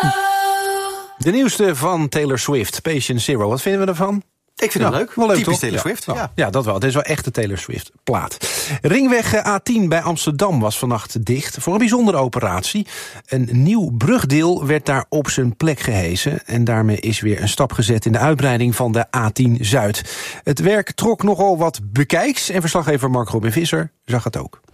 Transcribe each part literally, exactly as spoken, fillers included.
De nieuwste van Taylor Swift, Patient Zero. Wat vinden we ervan? Ik vind het ja, leuk. Wel leuk, typisch toch? Taylor ja. Swift. Oh, ja. ja, dat wel. Het is wel echt de Taylor Swift plaat. Ringweg A tien bij Amsterdam was vannacht dicht voor een bijzondere operatie. Een nieuw brugdeel werd daar op zijn plek gehesen. En daarmee is weer een stap gezet in de uitbreiding van de A tien Zuid. Het werk trok nogal wat bekijks. En verslaggever Mark Robin Visser zag het ook.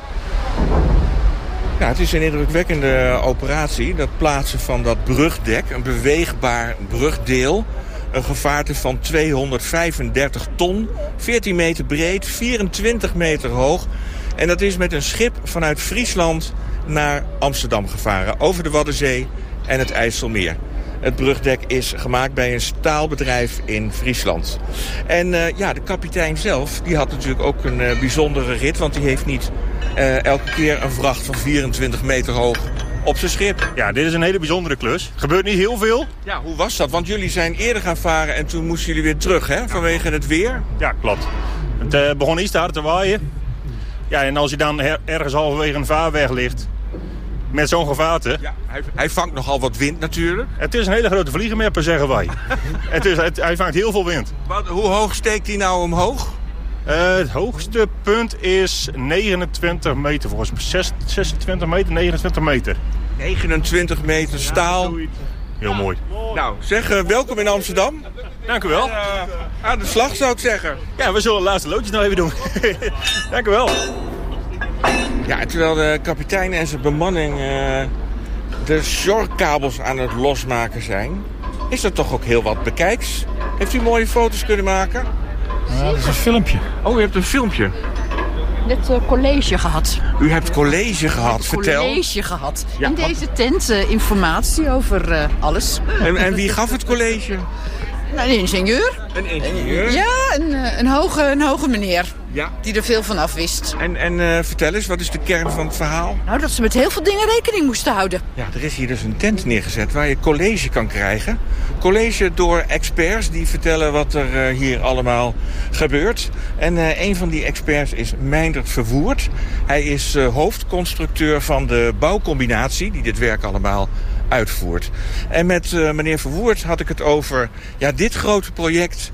Ja, het is een indrukwekkende operatie. Dat plaatsen van dat brugdek, een beweegbaar brugdeel. Een gevaarte van tweehonderdvijfendertig ton, veertien meter breed, vierentwintig meter hoog. En dat is met een schip vanuit Friesland naar Amsterdam gevaren. Over de Waddenzee en het IJsselmeer. Het brugdek is gemaakt bij een staalbedrijf in Friesland. En uh, ja, de kapitein zelf, die had natuurlijk ook een uh, bijzondere rit. Want die heeft niet uh, elke keer een vracht van vierentwintig meter hoog op zijn schip. Ja, dit is een hele bijzondere klus. Gebeurt niet heel veel. Ja, hoe was dat? Want jullie zijn eerder gaan varen en toen moesten jullie weer terug, hè? Vanwege het weer. Ja, klopt. Het uh, begon iets te hard te waaien. Ja, en als je dan her- ergens halverwege een vaarweg ligt met zo'n gevaarte. Ja, hij, hij vangt nogal wat wind natuurlijk. Het is een hele grote vliegenmapper, zeggen wij. het is, het, hij vangt heel veel wind. Wat, hoe hoog steekt hij nou omhoog? Uh, het hoogste punt is negenentwintig meter, volgens mij. zesentwintig meter, negenentwintig meter. negenentwintig meter staal. Ja, heel mooi. Nou, zeg uh, welkom in Amsterdam. Dank u wel. Uh, aan de slag zou ik zeggen. Ja, we zullen de laatste loodjes nog even doen. Dank u wel. Ja, terwijl de kapitein en zijn bemanning uh, de shortkabels aan het losmaken zijn, is er toch ook heel wat bekijks. Heeft u mooie foto's kunnen maken? Ja, dat is een filmpje. Oh, u hebt een filmpje. Net uh, college gehad. U hebt college gehad, vertel. College gehad. Ja, in deze tent uh, informatie over uh, alles. En, en wie gaf het college? Nou, een ingenieur. Een ingenieur? Ja, een, uh, een, hoge, een hoge meneer. Ja. Die er veel van af wist. En, en uh, vertel eens, wat is de kern van het verhaal? Nou, dat ze met heel veel dingen rekening moesten houden. Ja, er is hier dus een tent neergezet waar je college kan krijgen. College door experts die vertellen wat er uh, hier allemaal gebeurt. En uh, een van die experts is Meindert Verwoerd. Hij is uh, hoofdconstructeur van de bouwcombinatie die dit werk allemaal uitvoert. En met uh, meneer Verwoerd had ik het over ja, dit grote project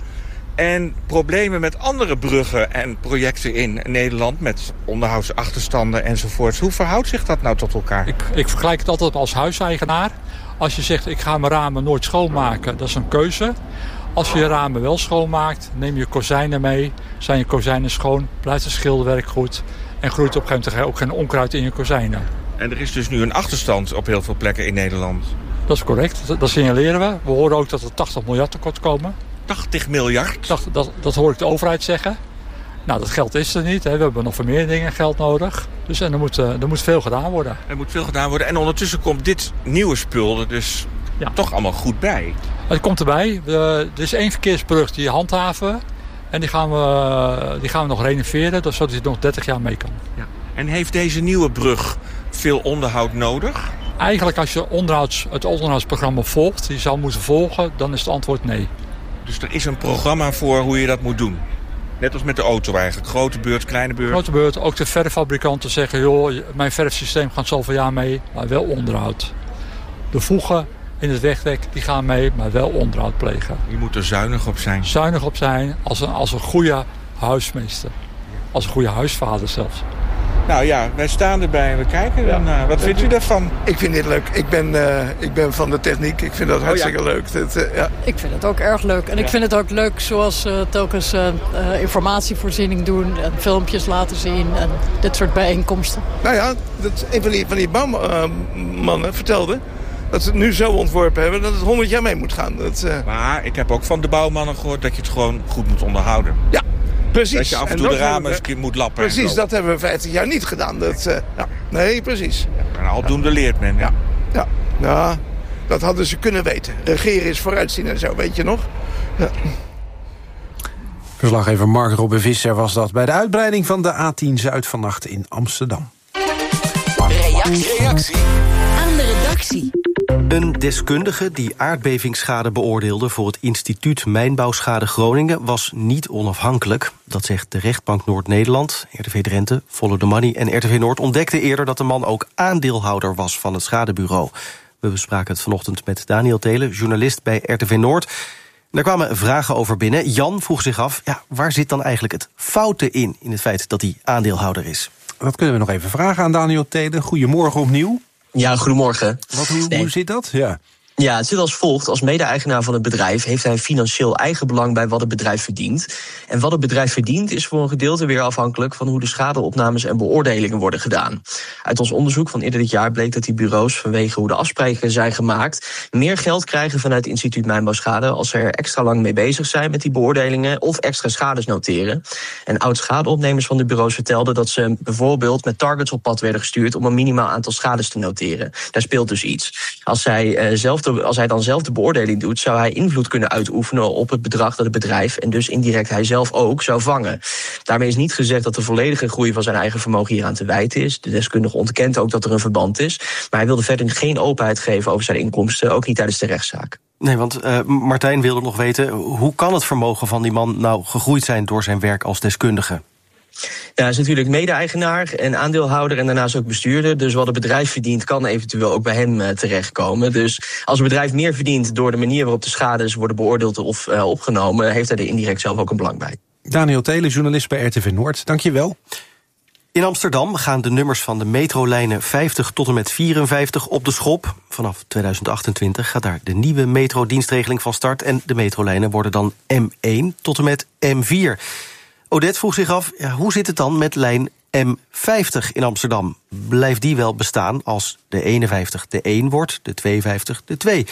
en problemen met andere bruggen en projecten in Nederland met onderhoudsachterstanden enzovoorts. Hoe verhoudt zich dat nou tot elkaar? Ik, ik vergelijk het altijd als huiseigenaar. Als je zegt, ik ga mijn ramen nooit schoonmaken, dat is een keuze. Als je je ramen wel schoonmaakt, neem je kozijnen mee. Zijn je kozijnen schoon, blijft het schilderwerk goed en groeit op een gegeven moment ook geen onkruid in je kozijnen. En er is dus nu een achterstand op heel veel plekken in Nederland. Dat is correct, dat, dat signaleren we. We horen ook dat er tachtig miljard tekort komen. tachtig miljard? Dat, dat, dat hoor ik de overheid zeggen. Nou, dat geld is er niet. Hè. We hebben nog voor meer dingen geld nodig. Dus en er moet, er moet veel gedaan worden. Er moet veel gedaan worden. En ondertussen komt dit nieuwe spul er dus ja. toch allemaal goed bij. Het komt erbij. We, er is één verkeersbrug die handhaven. En die gaan we, die gaan we nog renoveren, zodat hij nog dertig jaar mee kan. Ja. En heeft deze nieuwe brug veel onderhoud nodig? Eigenlijk als je onderhouds, het onderhoudsprogramma volgt, die zou moeten volgen, dan is het antwoord nee. Dus er is een programma voor hoe je dat moet doen? Net als met de auto eigenlijk. Grote beurt, kleine beurt. Grote beurt. Ook de verffabrikanten zeggen, joh, mijn verfsysteem gaat zoveel jaar mee, maar wel onderhoud. De voegen in het wegdek, die gaan mee, maar wel onderhoud plegen. Je moet er zuinig op zijn. Zuinig op zijn als een, als een goede huismeester. Als een goede huisvader zelfs. Nou ja, wij staan erbij en we kijken. Ja. En, uh, wat vindt u daarvan? Ik vind dit leuk. Ik ben, uh, ik ben van de techniek. Ik vind dat hartstikke oh, ja. leuk. Dat, uh, ja. Ik vind het ook erg leuk. En ja. ik vind het ook leuk zoals uh, telkens uh, uh, informatievoorziening doen. En filmpjes laten zien. En dit soort bijeenkomsten. Nou ja, dat, een van die, van die bouwmannen uh, vertelde dat ze het nu zo ontworpen hebben dat het honderd jaar mee moet gaan. Dat, uh... Maar ik heb ook van de bouwmannen gehoord dat je het gewoon goed moet onderhouden. Ja. Precies. Dat je af en toe en de ramen eens moet lappen. Precies, dat hebben we vijftig jaar niet gedaan. Dat, uh, ja. Nee, precies. Ja, en aldoende leert men. Ja. Ja. ja, dat hadden ze kunnen weten. Regeren is vooruitzien en zo, weet je nog? Ja. Verslaggever Mark Robin Visser was dat bij de uitbreiding van de A tien Zuid vannacht in Amsterdam. Reactie. Reactie aan de redactie. Een deskundige die aardbevingsschade beoordeelde voor het instituut Mijnbouwschade Groningen was niet onafhankelijk. Dat zegt de rechtbank Noord-Nederland. R T V Drenthe, Follow the Money en R T V Noord ontdekten eerder dat de man ook aandeelhouder was van het schadebureau. We bespraken het vanochtend met Daniel Thelen, journalist bij R T V Noord. Daar kwamen vragen over binnen. Jan vroeg zich af, ja, waar zit dan eigenlijk het foute in... in het feit dat hij aandeelhouder is? Dat kunnen we nog even vragen aan Daniel Thelen. Goedemorgen opnieuw. Ja, goedemorgen. Wat, hoe, nee. hoe zit dat? Ja. Ja, het zit als volgt. Als mede-eigenaar van het bedrijf heeft hij financieel eigenbelang bij wat het bedrijf verdient. En wat het bedrijf verdient is voor een gedeelte weer afhankelijk van hoe de schadeopnames en beoordelingen worden gedaan. Uit ons onderzoek van eerder dit jaar bleek dat die bureaus vanwege hoe de afspraken zijn gemaakt meer geld krijgen vanuit het instituut Mijnbouwschade als ze er extra lang mee bezig zijn met die beoordelingen of extra schades noteren. En oud-schadeopnemers van de bureaus vertelden dat ze bijvoorbeeld met targets op pad werden gestuurd om een minimaal aantal schades te noteren. Daar speelt dus iets. Als zij uh, zelf de Als hij dan zelf de beoordeling doet, zou hij invloed kunnen uitoefenen op het bedrag dat het bedrijf en dus indirect hij zelf ook zou vangen. Daarmee is niet gezegd dat de volledige groei van zijn eigen vermogen hieraan te wijten is. De deskundige ontkent ook dat er een verband is. Maar hij wilde verder geen openheid geven over zijn inkomsten, ook niet tijdens de rechtszaak. Nee, want uh, Martijn wilde nog weten, hoe kan het vermogen van die man nou gegroeid zijn door zijn werk als deskundige? Ja, hij is natuurlijk mede-eigenaar en aandeelhouder en daarnaast ook bestuurder. Dus wat het bedrijf verdient kan eventueel ook bij hem uh, terechtkomen. Dus als een bedrijf meer verdient door de manier waarop de schades worden beoordeeld of uh, opgenomen, heeft hij er indirect zelf ook een belang bij. Daniel Thelen, journalist bij R T V Noord. Dank je wel. In Amsterdam gaan de nummers van de metrolijnen vijftig tot en met vierenvijftig op de schop. Vanaf tweeduizend achtentwintig gaat daar de nieuwe metrodienstregeling van start. En de metrolijnen worden dan M één tot en met M vier. Odette vroeg zich af, ja, hoe zit het dan met lijn M vijftig in Amsterdam? Blijft die wel bestaan als de eenenvijftig de één wordt, de tweeënvijftig de twee?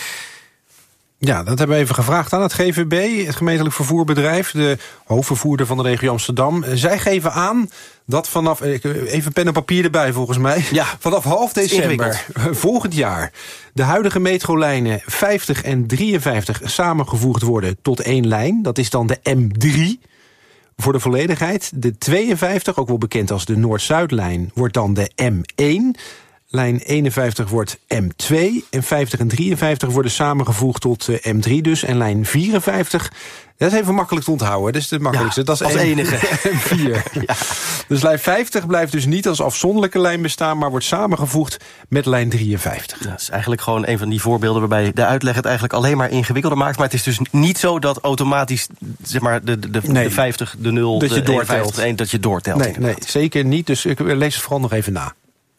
Ja, dat hebben we even gevraagd aan het G V B, het gemeentelijk vervoerbedrijf, de hoofdvervoerder van de regio Amsterdam. Zij geven aan dat vanaf, even pen en papier erbij volgens mij, ja, vanaf half december volgend jaar de huidige metrolijnen vijftig en drieënvijftig samengevoegd worden tot één lijn. Dat is dan de M drie. Voor de volledigheid, de tweeënvijftig, ook wel bekend als de Noord-Zuidlijn, wordt dan de M één. Lijn eenenvijftig wordt M twee. En vijftig en drieënvijftig worden samengevoegd tot uh, M drie dus. En lijn vierenvijftig, dat is even makkelijk te onthouden. Dat is het makkelijkste. Ja, dat is als enige. M vier. Ja. Dus lijn vijftig blijft dus niet als afzonderlijke lijn bestaan, maar wordt samengevoegd met lijn drieënvijftig. Dat is eigenlijk gewoon een van die voorbeelden waarbij de uitleg het eigenlijk alleen maar ingewikkelder maakt. Maar het is dus niet zo dat automatisch zeg maar, de, de, de, nee. de vijftig, de nul, dat de eenenvijftig, de één, dat je doortelt. Nee, nee, zeker niet. Dus ik lees het vooral nog even na.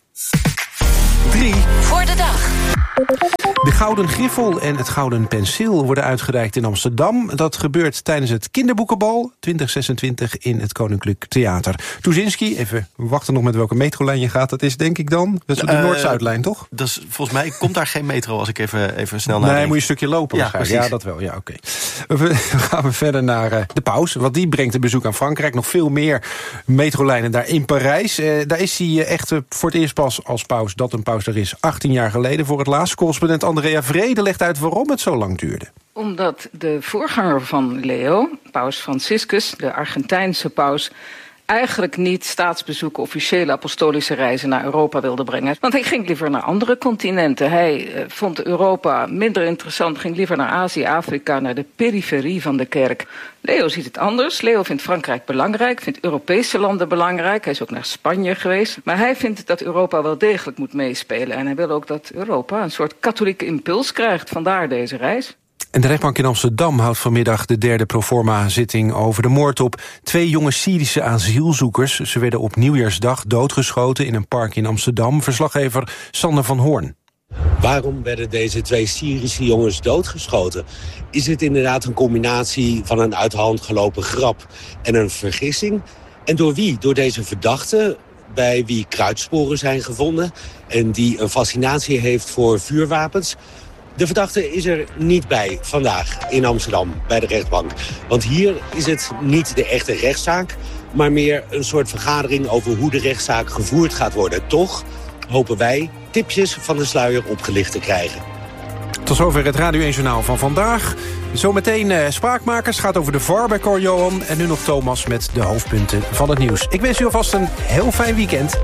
drie voor de dag. De Gouden Griffel en het Gouden Penseel worden uitgereikt in Amsterdam. Dat gebeurt tijdens het Kinderboekenbal twintig zesentwintig in het Koninklijk Theater. Tuzinski, even wachten nog met welke metrolijn je gaat. Dat is denk ik dan dat is de uh, Noord-Zuidlijn, toch? Dat is, volgens mij komt daar geen metro als ik even, even snel naar. Nee, moet je een stukje lopen. Ja, ja dat wel. Ja, oké. Okay. We gaan we verder naar uh, de paus. Want die brengt een bezoek aan Frankrijk. Nog veel meer metrolijnen daar in Parijs. Uh, daar is hij uh, echt uh, voor het eerst pas als paus, dat een paus er is, achttien jaar geleden voor het laatst. Correspondent Andrea Vrede legt uit waarom het zo lang duurde. Omdat de voorganger van Leo, paus Franciscus, de Argentijnse paus, eigenlijk niet staatsbezoeken, officiële apostolische reizen naar Europa wilde brengen. Want hij ging liever naar andere continenten. Hij uh, vond Europa minder interessant, ging liever naar Azië, Afrika, naar de periferie van de kerk. Leo ziet het anders. Leo vindt Frankrijk belangrijk, vindt Europese landen belangrijk. Hij is ook naar Spanje geweest. Maar hij vindt dat Europa wel degelijk moet meespelen. En hij wil ook dat Europa een soort katholieke impuls krijgt. Vandaar deze reis. En de rechtbank in Amsterdam houdt vanmiddag de derde proforma-zitting over de moord op twee jonge Syrische asielzoekers. Ze werden op nieuwjaarsdag doodgeschoten in een park in Amsterdam. Verslaggever Sander van Hoorn. Waarom werden deze twee Syrische jongens doodgeschoten? Is het inderdaad een combinatie van een uit de hand gelopen grap en een vergissing? En door wie? Door deze verdachte, bij wie kruidsporen zijn gevonden en die een fascinatie heeft voor vuurwapens. De verdachte is er niet bij vandaag in Amsterdam bij de rechtbank. Want hier is het niet de echte rechtszaak, maar meer een soort vergadering over hoe de rechtszaak gevoerd gaat worden. Toch hopen wij tipjes van de sluier opgelicht te krijgen. Tot zover het Radio één Journaal van vandaag. Zometeen uh, Spraakmakers gaat over de V A R bij Cor Johan. En nu nog Thomas met de hoofdpunten van het nieuws. Ik wens u alvast een heel fijn weekend.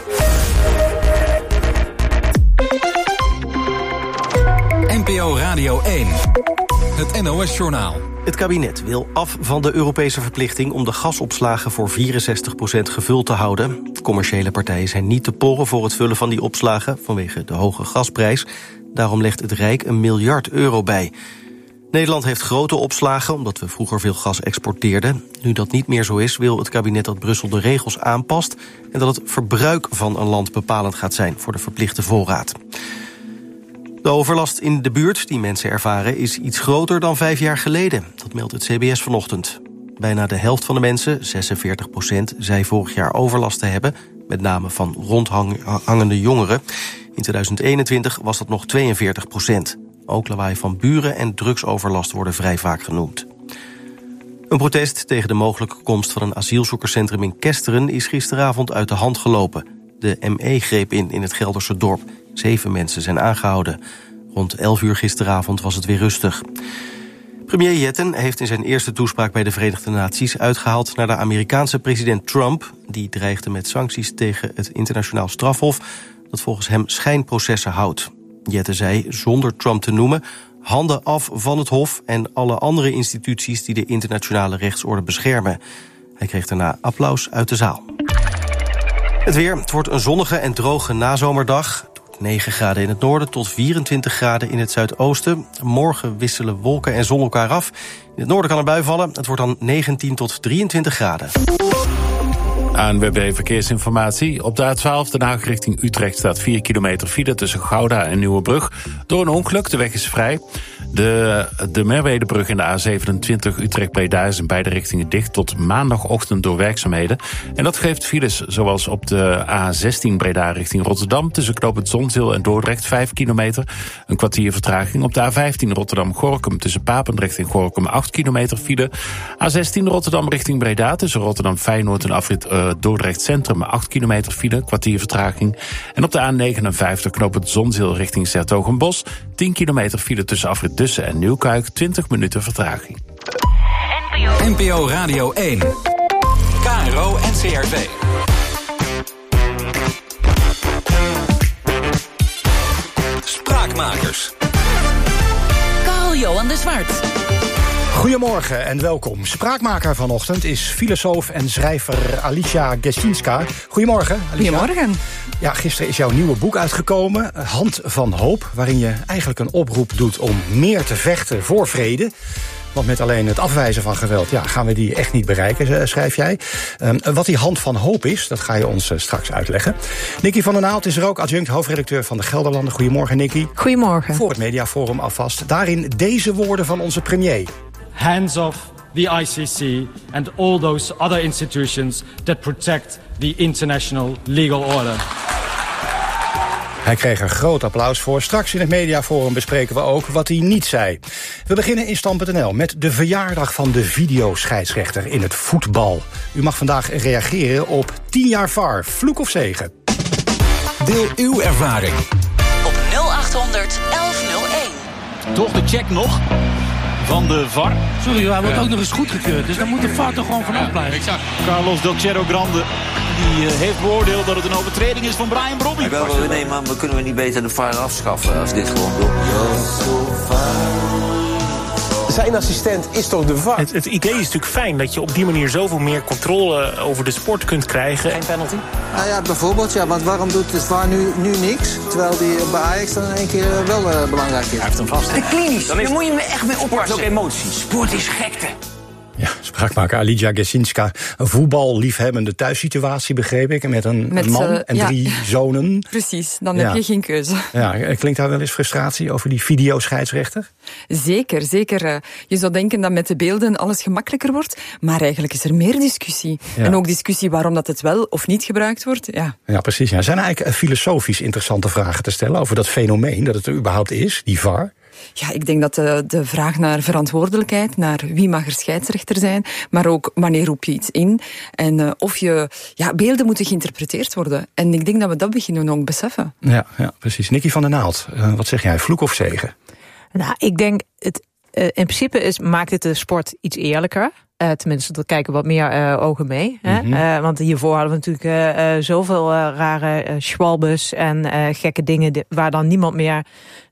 N P O Radio één. Het N O S-journaal. Het kabinet wil af van de Europese verplichting om de gasopslagen voor vierenzestig procent gevuld te houden. Commerciële partijen zijn niet te porren voor het vullen van die opslagen vanwege de hoge gasprijs. Daarom legt het Rijk een miljard euro bij. Nederland heeft grote opslagen, omdat we vroeger veel gas exporteerden. Nu dat niet meer zo is, wil het kabinet dat Brussel de regels aanpast en dat het verbruik van een land bepalend gaat zijn voor de verplichte voorraad. De overlast in de buurt die mensen ervaren is iets groter dan vijf jaar geleden. Dat meldt het C B S vanochtend. Bijna de helft van de mensen, zesenveertig procent, zei vorig jaar overlast te hebben, met name van rondhangende jongeren. In tweeduizend eenentwintig was dat nog tweeënveertig procent. Ook lawaai van buren en drugsoverlast worden vrij vaak genoemd. Een protest tegen de mogelijke komst van een asielzoekerscentrum in Kesteren is gisteravond uit de hand gelopen. De M E greep in in het Gelderse dorp. Zeven mensen zijn aangehouden. Rond elf uur gisteravond was het weer rustig. Premier Jetten heeft in zijn eerste toespraak bij de Verenigde Naties uitgehaald naar de Amerikaanse president Trump, die dreigde met sancties tegen het internationaal strafhof dat volgens hem schijnprocessen houdt. Jetten zei, zonder Trump te noemen, handen af van het hof en alle andere instituties die de internationale rechtsorde beschermen. Hij kreeg daarna applaus uit de zaal. Het weer, het wordt een zonnige en droge nazomerdag. negen graden in het noorden tot vierentwintig graden in het zuidoosten. Morgen wisselen wolken en zon elkaar af. In het noorden kan er bui vallen. Het wordt dan negentien tot drieëntwintig graden. A N W B Verkeersinformatie. Op de A twaalf Den Haag richting Utrecht staat vier kilometer file tussen Gouda en Nieuwebrug. Door een ongeluk, de weg is vrij. De, de Merwedebrug en de A zevenentwintig Utrecht-Breda is in beide richtingen dicht tot maandagochtend door werkzaamheden. En dat geeft files zoals op de A zestien Breda richting Rotterdam tussen knooppunt Zonzeel en Dordrecht vijf kilometer. Een kwartier vertraging. Op de A vijftien Rotterdam-Gorkum tussen Papendrecht en Gorkum acht kilometer file. A zestien Rotterdam richting Breda tussen Rotterdam-Feyenoord en afrit uh, Dordrecht Centrum acht kilometer file, kwartier vertraging. En op de A negenenvijftig knooppunt Zonzeel richting 's-Hertogenbosch tien kilometer file tussen afrit Dussen en Nieuwkuik, twintig minuten vertraging. N P O Radio één. K R O N C R V. Spraakmakers. Carl-Johan de Zwart. Goedemorgen en welkom. Spraakmaker vanochtend is filosoof en schrijver Alicia Gesinska. Goedemorgen, Alicia. Goedemorgen. Ja, gisteren is jouw nieuwe boek uitgekomen, Hand van Hoop, waarin je eigenlijk een oproep doet om meer te vechten voor vrede. Want met alleen het afwijzen van geweld ja, gaan we die echt niet bereiken, schrijf jij. Um, wat die Hand van Hoop is, dat ga je ons uh, straks uitleggen. Nicky van der Naald is er ook, adjunct hoofdredacteur van de Gelderlanden. Goedemorgen, Nicky. Goedemorgen. Voor het Mediaforum alvast. Daarin deze woorden van onze premier. Hands off the I C C and all those other institutions that protect the international legal order. Hij kreeg er groot applaus voor. Straks in het Mediaforum bespreken we ook wat hij niet zei. We beginnen in Stand punt n l met de verjaardag van de videoscheidsrechter in het voetbal. U mag vandaag reageren op tien jaar V A R. Vloek of zegen? Deel uw ervaring. Op nul achthonderd elf nul één. Toch de check nog van de V A R. Sorry, hij wordt ja. ook nog eens goedgekeurd. Dus dan moet de V A R toch gewoon vanaf blijven. Exact. Carlos Del Cerro Grande die uh, heeft beoordeeld dat het een overtreding is van Brian Brobby. Ik wel wel nee, maar we kunnen we niet beter de V A R afschaffen als dit gewoon doet. Zijn assistent is toch de V A R? Het, het idee is natuurlijk fijn dat je op die manier zoveel meer controle over de sport kunt krijgen. Geen penalty? Nou ja, bijvoorbeeld. Ja, want waarom doet de V A R nu, nu niks? Terwijl die bij Ajax dan in één keer wel uh, belangrijk is. Hij heeft hem vast. De klinisch, dan is... daar moet je me echt mee oppassen. Sport is ook emotie. Sport is gekte. Ja, spraakmaker Alicia Gesinska. Een voetballiefhebbende thuissituatie, begreep ik. Met een met, man uh, en ja. drie zonen. Precies, dan ja. heb je geen keuze. Ja, klinkt daar wel eens frustratie over die videoscheidsrechter? Zeker, zeker. Je zou denken dat met de beelden alles gemakkelijker wordt. Maar eigenlijk is er meer discussie. Ja. En ook discussie waarom dat het wel of niet gebruikt wordt. Ja, ja precies. Ja. Zijn er eigenlijk filosofisch interessante vragen te stellen over dat fenomeen, dat het er überhaupt is, die V A R? Ja, ik denk dat de, de vraag naar verantwoordelijkheid, naar wie mag er scheidsrechter zijn, maar ook wanneer roep je iets in en uh, of je, ja, beelden moeten geïnterpreteerd worden. En ik denk dat we dat beginnen ook beseffen. Ja, ja precies. Nicky van der Naald, uh, wat zeg jij, vloek of zegen? Nou, ik denk, het, uh, in principe is, maakt het de sport iets eerlijker. Uh, tenminste, er kijken wat meer uh, ogen mee. Hè? Mm-hmm. Uh, want hiervoor hadden we natuurlijk uh, zoveel uh, rare uh, schwalbes en uh, gekke dingen die, waar dan niemand meer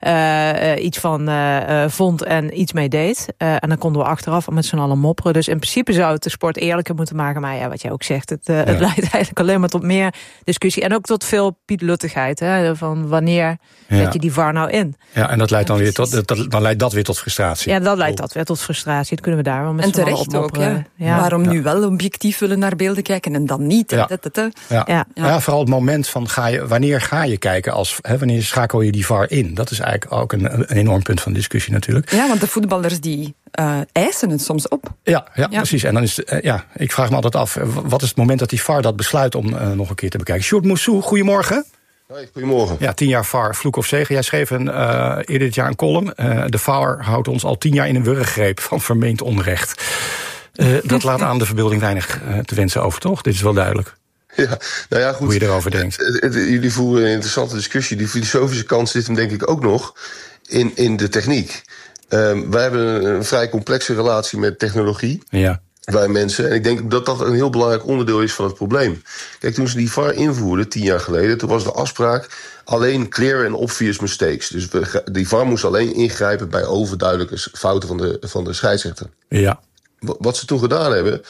uh, iets van uh, uh, vond en iets mee deed. Uh, en dan konden we achteraf met z'n allen mopperen. Dus in principe zou het de sport eerlijker moeten maken. Maar ja, wat jij ook zegt, het, uh, ja. het leidt eigenlijk alleen maar tot meer discussie. En ook tot veel pietluttigheid. Hè, van wanneer ja. zet je die V A R nou in? Ja, en dat leidt dan, weer tot, dat, dan leidt dat weer tot frustratie. Ja, dat leidt dat weer tot frustratie. Dat kunnen we daar wel met en z'n allen op terecht ook, mopperen. ja. Ja. Waarom ja. nu wel objectief willen naar beelden kijken en dan niet? Ja. Dat, dat, dat. Ja. Ja. Ja. ja, vooral het moment van ga je, wanneer ga je kijken, als, hè, wanneer schakel je die V A R in? Dat is eigenlijk ook een, een enorm punt van discussie natuurlijk. Ja, want de voetballers die uh, eisen het soms op. Ja, ja, ja. precies. En dan is uh, ja, ik vraag me altijd af, wat is het moment dat die V A R dat besluit om uh, nog een keer te bekijken? Sjoerd Moussou, goedemorgen. Hoi, goedemorgen. Ja, tien jaar V A R, vloek of zegen. Jij schreef een, uh, eerder dit jaar een column. Uh, de V A R houdt ons al tien jaar in een wurggreep van vermeend onrecht. Uh, dat laat aan de verbeelding weinig uh, te wensen over, toch? Dit is wel duidelijk. Ja, nou ja, goed. Hoe je erover denkt. Het, het, jullie voeren een interessante discussie. Die filosofische kant zit hem denk ik ook nog in, in de techniek. Um, wij hebben een, een vrij complexe relatie met technologie. Ja. Wij mensen. En ik denk dat dat een heel belangrijk onderdeel is van het probleem. Kijk, toen ze die V A R invoerden, tien jaar geleden, toen was de afspraak alleen clear and obvious mistakes. Dus we, die V A R moest alleen ingrijpen bij overduidelijke fouten van de, van de scheidsrechter. Ja. Wat ze toen gedaan hebben,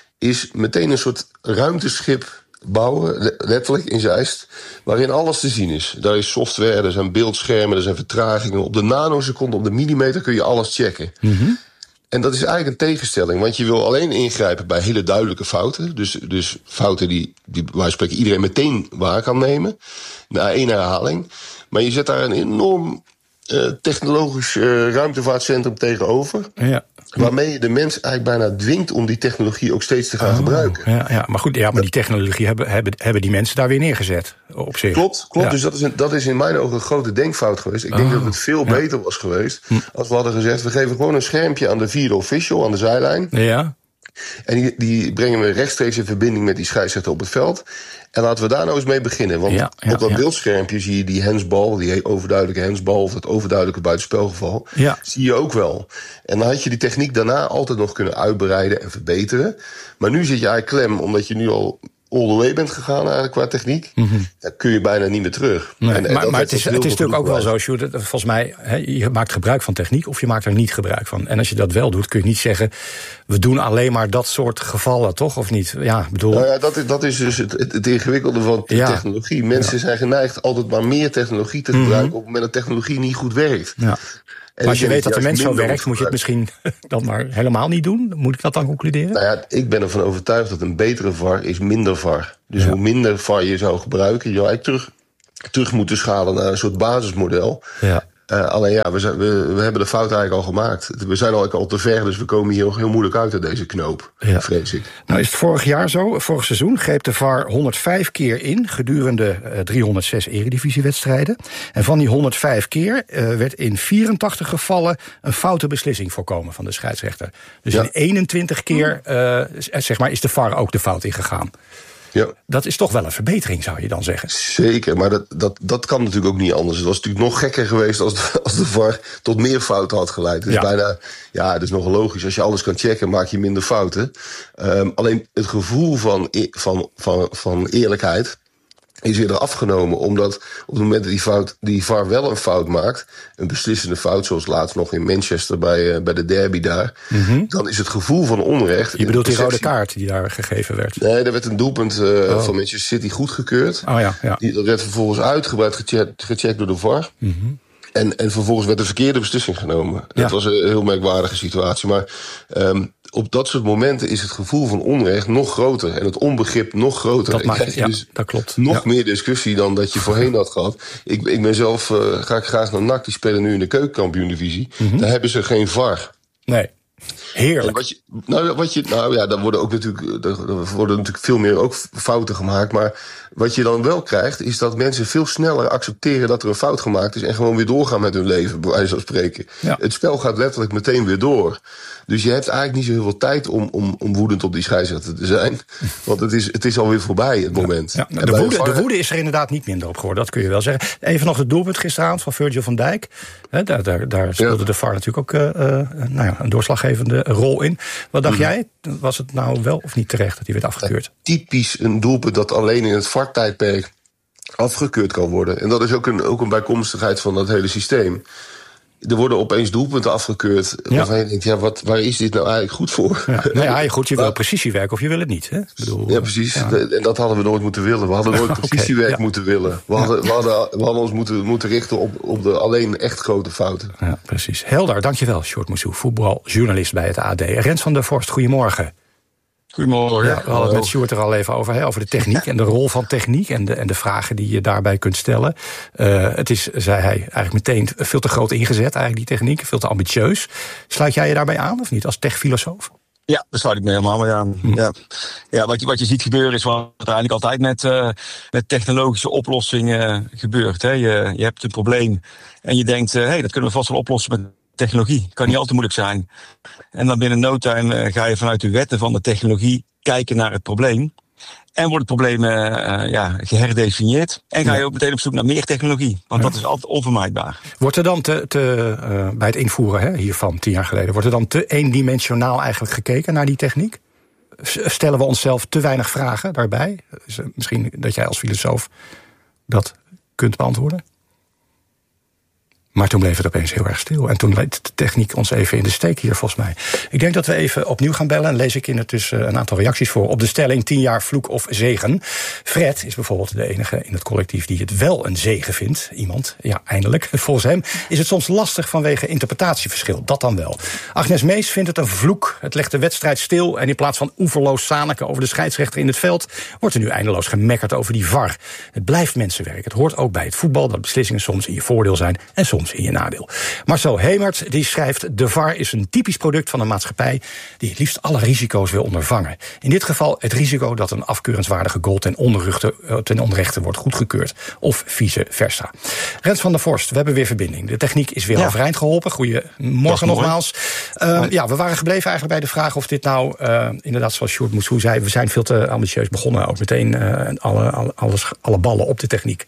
is meteen een soort ruimteschip bouwen, letterlijk in Zeist, waarin alles te zien is. Daar is software, er zijn beeldschermen, er zijn vertragingen. Op de nanoseconde, op de millimeter kun je alles checken. Mm-hmm. En dat is eigenlijk een tegenstelling, want je wil alleen ingrijpen bij hele duidelijke fouten. Dus, dus fouten die, die wij spreken iedereen meteen waar kan nemen, na één herhaling. Maar je zet daar een enorm uh, technologisch uh, ruimtevaartcentrum tegenover. Ja. Waarmee je de mens eigenlijk bijna dwingt om die technologie ook steeds te gaan oh, gebruiken. Ja, ja, maar goed, ja, maar die technologie hebben, hebben, hebben die mensen daar weer neergezet op zich. Klopt, klopt. Ja. Dus dat is, een, dat is in mijn ogen een grote denkfout geweest. Ik denk oh, dat het veel ja. beter was geweest hm. als we hadden gezegd, we geven gewoon een schermpje aan de vierde official, aan de zijlijn. Ja. En die, die brengen we rechtstreeks in verbinding met die scheidsrechter op het veld. En laten we daar nou eens mee beginnen. Want ja, ja, op dat ja. beeldschermpje zie je die handsbal, die overduidelijke handsbal, of dat overduidelijke buitenspelgeval. Ja. Zie je ook wel. En dan had je die techniek daarna altijd nog kunnen uitbreiden en verbeteren. Maar nu zit je eigenlijk klem, omdat je nu al all the way bent gegaan eigenlijk qua techniek. Mm-hmm. Dan kun je bijna niet meer terug. Nee, en, en maar maar het is, het is natuurlijk ook wel blijven. zo, Sjoerd, dat volgens mij, he, je maakt gebruik van techniek of je maakt er niet gebruik van. En als je dat wel doet, kun je niet zeggen, we doen alleen maar dat soort gevallen, toch? Of niet? Ja, bedoel... Nou ja, dat is, dat is dus het, het, het ingewikkelde van ja. technologie. Mensen ja. zijn geneigd altijd maar meer technologie te gebruiken mm-hmm. op het moment dat technologie niet goed werkt. Ja. En maar als je weet dat de mens zo werkt, moet moet je het misschien dan maar helemaal niet doen? Moet ik dat dan concluderen? Nou ja, ik ben ervan overtuigd dat een betere V A R is minder V A R. Dus ja. hoe minder V A R je zou gebruiken, je zou eigenlijk terug, terug moeten schalen naar een soort basismodel. Ja. Uh, alleen ja, we, zijn, we, we hebben de fout eigenlijk al gemaakt. We zijn al, al te ver, dus we komen hier heel moeilijk uit uit deze knoop, ja. vrees ik. Nou is het vorig jaar zo, vorig seizoen greep de V A R honderdvijf keer in gedurende uh, driehonderdzes eredivisiewedstrijden. En van die honderdvijf keer uh, werd in vierentachtig gevallen een foute beslissing voorkomen van de scheidsrechter. Dus ja. in eenentwintig keer uh, zeg maar, is de V A R ook de fout ingegaan. Ja. Dat is toch wel een verbetering, zou je dan zeggen? Zeker, maar dat, dat, dat kan natuurlijk ook niet anders. Het was natuurlijk nog gekker geweest als de, als de V A R tot meer fouten had geleid. Het is ja. bijna, ja, het is nogal logisch. Als je alles kan checken, maak je minder fouten. Um, alleen het gevoel van, van, van, van eerlijkheid is eerder afgenomen, omdat op het moment dat die, fout, die V A R wel een fout maakt, een beslissende fout, zoals laatst nog in Manchester bij, uh, bij de derby daar, mm-hmm. dan is het gevoel van onrecht... Je bedoelt die rode kaart die daar gegeven werd? Nee, er werd een doelpunt uh, oh. van Manchester City goedgekeurd. Oh, ja, ja. Die, dat werd vervolgens uitgebreid gecheckt, gecheckt door de V A R. Mm-hmm. En, en vervolgens werd de verkeerde beslissing genomen. Ja. Dat was een heel merkwaardige situatie. Maar um, op dat soort momenten is het gevoel van onrecht nog groter. En het onbegrip nog groter. Dat, maakt, ja, dus dat klopt. Nog ja. meer discussie dan dat je voorheen had gehad. Ik, ik ben zelf, uh, ga ik graag naar N A C. Die spelen nu in de keukenkampioen-divisie. Mm-hmm. Daar hebben ze geen V A R. Nee. Heerlijk. Wat je, nou, wat je, nou ja, dan worden ook natuurlijk, er worden natuurlijk veel meer ook fouten gemaakt. Maar wat je dan wel krijgt, is dat mensen veel sneller accepteren dat er een fout gemaakt is en gewoon weer doorgaan met hun leven, bij wijze van spreken. Ja. Het spel gaat letterlijk meteen weer door. Dus je hebt eigenlijk niet zo heel veel tijd om, om, om woedend op die scheidsrechter te zijn. Want het is, het is alweer voorbij, het moment. Ja, ja, de, woede, de woede is er inderdaad niet minder op geworden, dat kun je wel zeggen. Even nog het doelpunt gisteravond van Virgil van Dijk. He, daar, daar, daar speelde ja. de V A R natuurlijk ook uh, uh, nou ja, een doorslaggevende rol in. Wat dacht mm. jij? Was het nou wel of niet terecht dat hij werd afgekeurd? Uh, typisch een doelpunt dat alleen in het V A R-tijdperk afgekeurd kan worden. En dat is ook een, ook een bijkomstigheid van dat hele systeem. Er worden opeens doelpunten afgekeurd. Ja. Waarvan je denkt, ja, wat, waar is dit nou eigenlijk goed voor? Ja, nou ja, goed, je wil precisiewerk of je wil het niet. Hè? Ik bedoel, ja, precies. Ja. En dat hadden we nooit moeten willen. We hadden nooit precisiewerk okay, ja. moeten willen. We hadden, we hadden, we hadden ons moeten, moeten richten op, op de alleen echt grote fouten. Ja, precies. Helder, dankjewel, Sjoerd Moussou, voetbaljournalist bij het A D. Rens van der Vorst, goedemorgen. Goedemorgen. Ja, we hadden het met Sjoerd er al even over, hè, over de techniek en de rol van techniek en de, en de vragen die je daarbij kunt stellen. Uh, het is, zei hij, eigenlijk meteen veel te groot ingezet, eigenlijk die techniek, veel te ambitieus. Sluit jij je daarbij aan of niet, als techfilosoof? Ja, daar sluit ik me helemaal mee aan. Hm. Ja. Ja, wat, je, wat je ziet gebeuren is wat uiteindelijk altijd met, uh, met technologische oplossingen gebeurt. Hè. Je, je hebt een probleem en je denkt, hé, uh, hey, dat kunnen we vast wel oplossen met technologie. Kan niet al te moeilijk zijn. En dan binnen no time uh, ga je vanuit de wetten van de technologie kijken naar het probleem. En wordt het probleem uh, uh, ja, geherdefinieerd. En ga je ook meteen op zoek naar meer technologie. Want ja. dat is altijd onvermijdbaar. Wordt er dan te, te, uh, bij het invoeren hè, hiervan, tien jaar geleden, wordt er dan te eendimensionaal eigenlijk gekeken naar die techniek? Stellen we onszelf te weinig vragen daarbij? Dus, uh, misschien dat jij als filosoof dat kunt beantwoorden? Maar toen bleef het opeens heel erg stil. En toen liet de techniek ons even in de steek hier, volgens mij. Ik denk dat we even opnieuw gaan bellen. En lees ik in het dus een aantal reacties voor op de stelling tien jaar vloek of zegen. Fred is bijvoorbeeld de enige in het collectief die het wel een zegen vindt. Iemand, ja, eindelijk. Volgens hem is het soms lastig vanwege interpretatieverschil. Dat dan wel. Agnes Mees vindt het een vloek. Het legt de wedstrijd stil. En in plaats van oeverloos zaniken over de scheidsrechter in het veld, wordt er nu eindeloos gemekkerd over die V A R. Het blijft mensenwerk. Het hoort ook bij het voetbal dat beslissingen soms in je voordeel zijn en soms in je nadeel. Marcel Hemert die schrijft: de V A R is een typisch product van een maatschappij die het liefst alle risico's wil ondervangen. In dit geval het risico dat een afkeurenswaardige goal ten onrechte, ten onrechte wordt goedgekeurd. Of vice versa. Rens van der Vorst, we hebben weer verbinding. De techniek is weer ja. overeind geholpen. Goedemorgen nogmaals. Uh, ja, we waren gebleven eigenlijk bij de vraag of dit nou, uh, inderdaad zoals Sjoerd Moussou zei, we zijn veel te ambitieus begonnen. Ook meteen uh, alle, alle, alles, alle ballen op de techniek.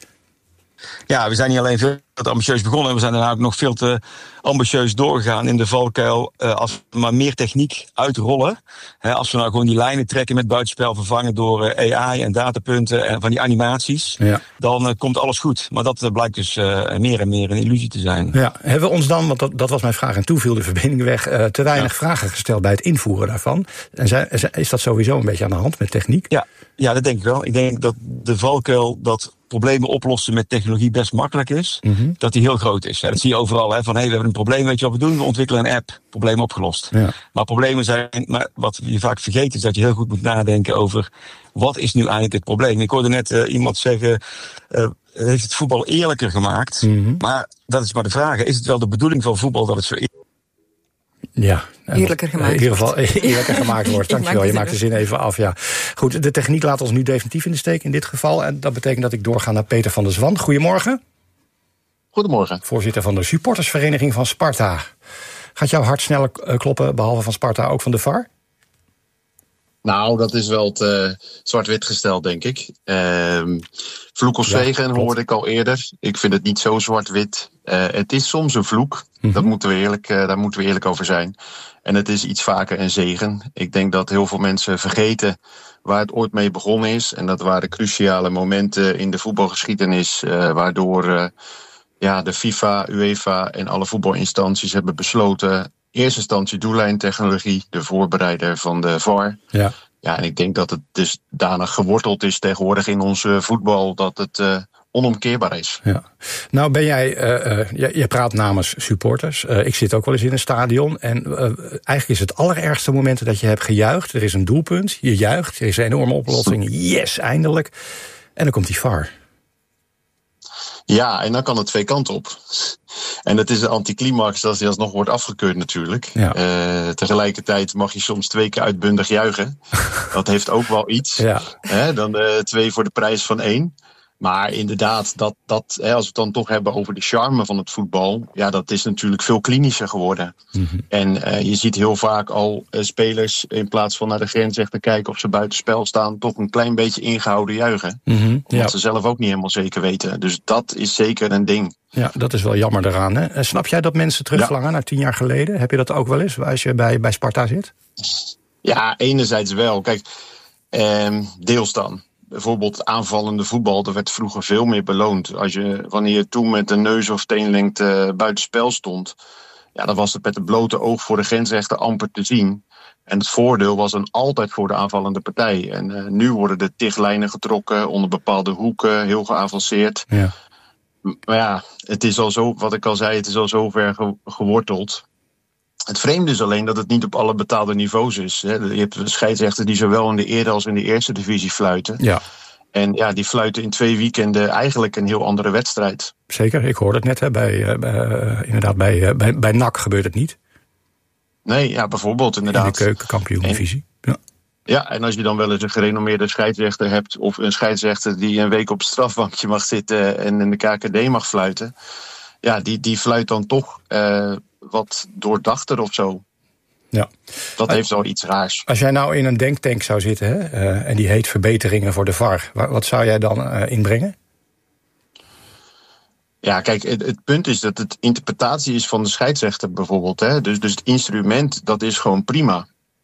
Ja, we zijn niet alleen veel te ambitieus begonnen, we zijn daarna ook nog veel te ambitieus doorgegaan in de valkuil. Uh, als we maar meer techniek uitrollen, hè, als we nou gewoon die lijnen trekken met buitenspel vervangen door uh, A I en datapunten en van die animaties, ja. dan uh, komt alles goed. Maar dat uh, blijkt dus uh, meer en meer een illusie te zijn. Ja, hebben we ons dan, want dat, dat was mijn vraag en toen viel de verbinding weg, uh, te weinig ja. vragen gesteld bij het invoeren daarvan? En zijn, is dat sowieso een beetje aan de hand met techniek? Ja, ja, dat denk ik wel. Ik denk dat de valkuil dat problemen oplossen met technologie best makkelijk is, mm-hmm. dat die heel groot is. Ja, dat zie je overal, hè, van hey, we hebben een probleem, weet je wat we doen? We ontwikkelen een app, probleem opgelost. Ja. Maar problemen zijn, maar wat je vaak vergeet is dat je heel goed moet nadenken over wat is nu eigenlijk het probleem. Ik hoorde net uh, iemand zeggen, uh, heeft het voetbal eerlijker gemaakt? Mm-hmm. Maar dat is maar de vraag, is het wel de bedoeling van voetbal dat het zo eerlijk Ja, eerlijker gemaakt in ieder geval eerlijker gemaakt wordt. Dankjewel, je maakt de zin even af. Ja. Goed, de techniek laat ons nu definitief in de steek in dit geval. En dat betekent dat ik doorga naar Peter van der Zwan. Goedemorgen. Goedemorgen. Voorzitter van de supportersvereniging van Sparta. Gaat jouw hart sneller kloppen, behalve van Sparta, ook van de V A R? Nou, dat is wel te zwart-wit gesteld, denk ik. Uh, vloek of zegen ja, hoorde ik al eerder. Ik vind het niet zo zwart-wit. Uh, het is soms een vloek. Mm-hmm. Dat moeten we eerlijk, uh, daar moeten we eerlijk over zijn. En het is iets vaker een zegen. Ik denk dat heel veel mensen vergeten waar het ooit mee begonnen is. En dat waren cruciale momenten in de voetbalgeschiedenis, Uh, waardoor uh, ja, de FIFA, UEFA en alle voetbalinstanties hebben besloten, eerste instantie doellijntechnologie, de voorbereider van de V A R. Ja. Ja, en ik denk dat het dus daarna geworteld is tegenwoordig in ons uh, voetbal, dat het uh, onomkeerbaar is. Ja. Nou ben jij, uh, uh, jij, jij praat namens supporters. Uh, ik zit ook wel eens in een stadion. En uh, eigenlijk is het allerergste moment dat je hebt gejuicht. Er is een doelpunt, je juicht, er is een enorme oplossing. Yes, eindelijk. En dan komt die V A R. Ja, en dan kan het twee kanten op. En dat is een anticlimax als die alsnog wordt afgekeurd natuurlijk. Ja. Uh, tegelijkertijd mag je soms twee keer uitbundig juichen. Dat heeft ook wel iets. Ja. Hè, dan uh, twee voor de prijs van één. Maar inderdaad, dat, dat, hè, als we het dan toch hebben over de charme van het voetbal, ja, dat is natuurlijk veel klinischer geworden. Mm-hmm. En uh, je ziet heel vaak al uh, spelers, in plaats van naar de grensrechter kijken of ze buitenspel staan, toch een klein beetje ingehouden juichen. Mm-hmm, omdat ja. ze zelf ook niet helemaal zeker weten. Dus dat is zeker een ding. Ja, dat is wel jammer eraan. Hè? Snap jij dat mensen terugverlangen ja. naar tien jaar geleden? Heb je dat ook wel eens als je bij, bij Sparta zit? Ja, enerzijds wel. Kijk, eh, deels dan. bijvoorbeeld aanvallende voetbal, dat werd vroeger veel meer beloond. Als je, wanneer je toen met een neus of teenlengte buitenspel stond, ja, dan was het met het blote oog voor de grensrechter amper te zien. En het voordeel was dan altijd voor de aanvallende partij. En uh, nu worden de tichtlijnen getrokken onder bepaalde hoeken, heel geavanceerd. Ja. Maar ja, het is al zo, wat ik al zei, het is al zo ver ge- geworteld. Het vreemde is alleen dat het niet op alle betaalde niveaus is. Hè. Je hebt scheidsrechters die zowel in de eerste als in de eerste divisie fluiten. Ja. En ja, die fluiten in twee weekenden eigenlijk een heel andere wedstrijd. Zeker, ik hoorde het net, hè, bij, uh, uh, inderdaad, bij, uh, bij, bij N A C gebeurt het niet. Nee, ja, bijvoorbeeld inderdaad. In de keukenkampioen-divisie. Ja. Ja, en als je dan wel eens een gerenommeerde scheidsrechter hebt, of een scheidsrechter die een week op het strafbankje mag zitten en in de K K D mag fluiten, ja, die, die fluit dan toch uh, wat doordachter of zo. Ja. Dat heeft wel iets raars. Als jij nou in een denktank zou zitten, hè, uh, en die heet verbeteringen voor de V A R, wat zou jij dan uh, inbrengen? Ja, kijk, het, het punt is dat het interpretatie is van de scheidsrechter bijvoorbeeld. Hè? Dus, dus het instrument, dat is gewoon prima.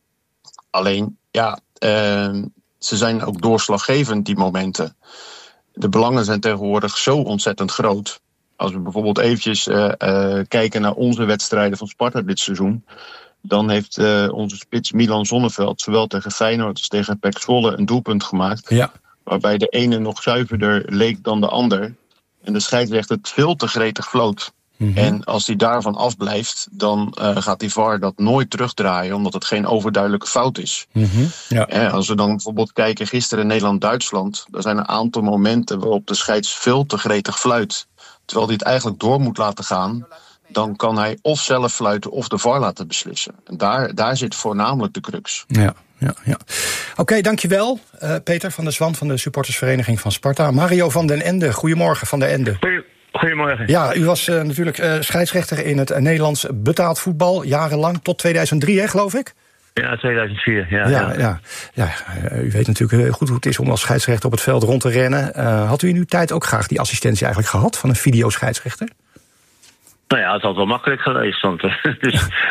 Alleen, ja, uh, ze zijn ook doorslaggevend, die momenten. De belangen zijn tegenwoordig zo ontzettend groot. Als we bijvoorbeeld eventjes uh, uh, kijken naar onze wedstrijden van Sparta dit seizoen, dan heeft uh, onze spits Milan Zonneveld zowel tegen Feyenoord als tegen P E C Zwolle een doelpunt gemaakt. Ja. Waarbij de ene nog zuiverder leek dan de ander. En de scheidsrechter het veel te gretig floot. Mm-hmm. En als hij daarvan afblijft, dan uh, gaat die V A R dat nooit terugdraaien, omdat het geen overduidelijke fout is. Mm-hmm. Ja. En als we dan bijvoorbeeld kijken gisteren Nederland-Duitsland, er zijn een aantal momenten waarop de scheids veel te gretig fluit. Terwijl hij het eigenlijk door moet laten gaan, dan kan hij of zelf fluiten of de V A R laten beslissen. En daar, daar zit voornamelijk de crux. Ja. Ja, ja. Oké, okay, dankjewel. Uh, Peter van der Zwan van de supportersvereniging van Sparta. Mario van den Ende, goedemorgen van der Ende. Goedemorgen. Ja, u was uh, natuurlijk uh, scheidsrechter in het uh, Nederlands betaald voetbal, jarenlang, tot tweeduizend drie, hè, geloof ik? Ja, tweeduizend vier, ja. Ja, ja. ja. ja uh, u weet natuurlijk uh, goed hoe het is om als scheidsrechter op het veld rond te rennen. Uh, had u in uw tijd ook graag die assistentie eigenlijk gehad van een videoscheidsrechter? Nou ja, het had wel makkelijk geweest, want uh, dus,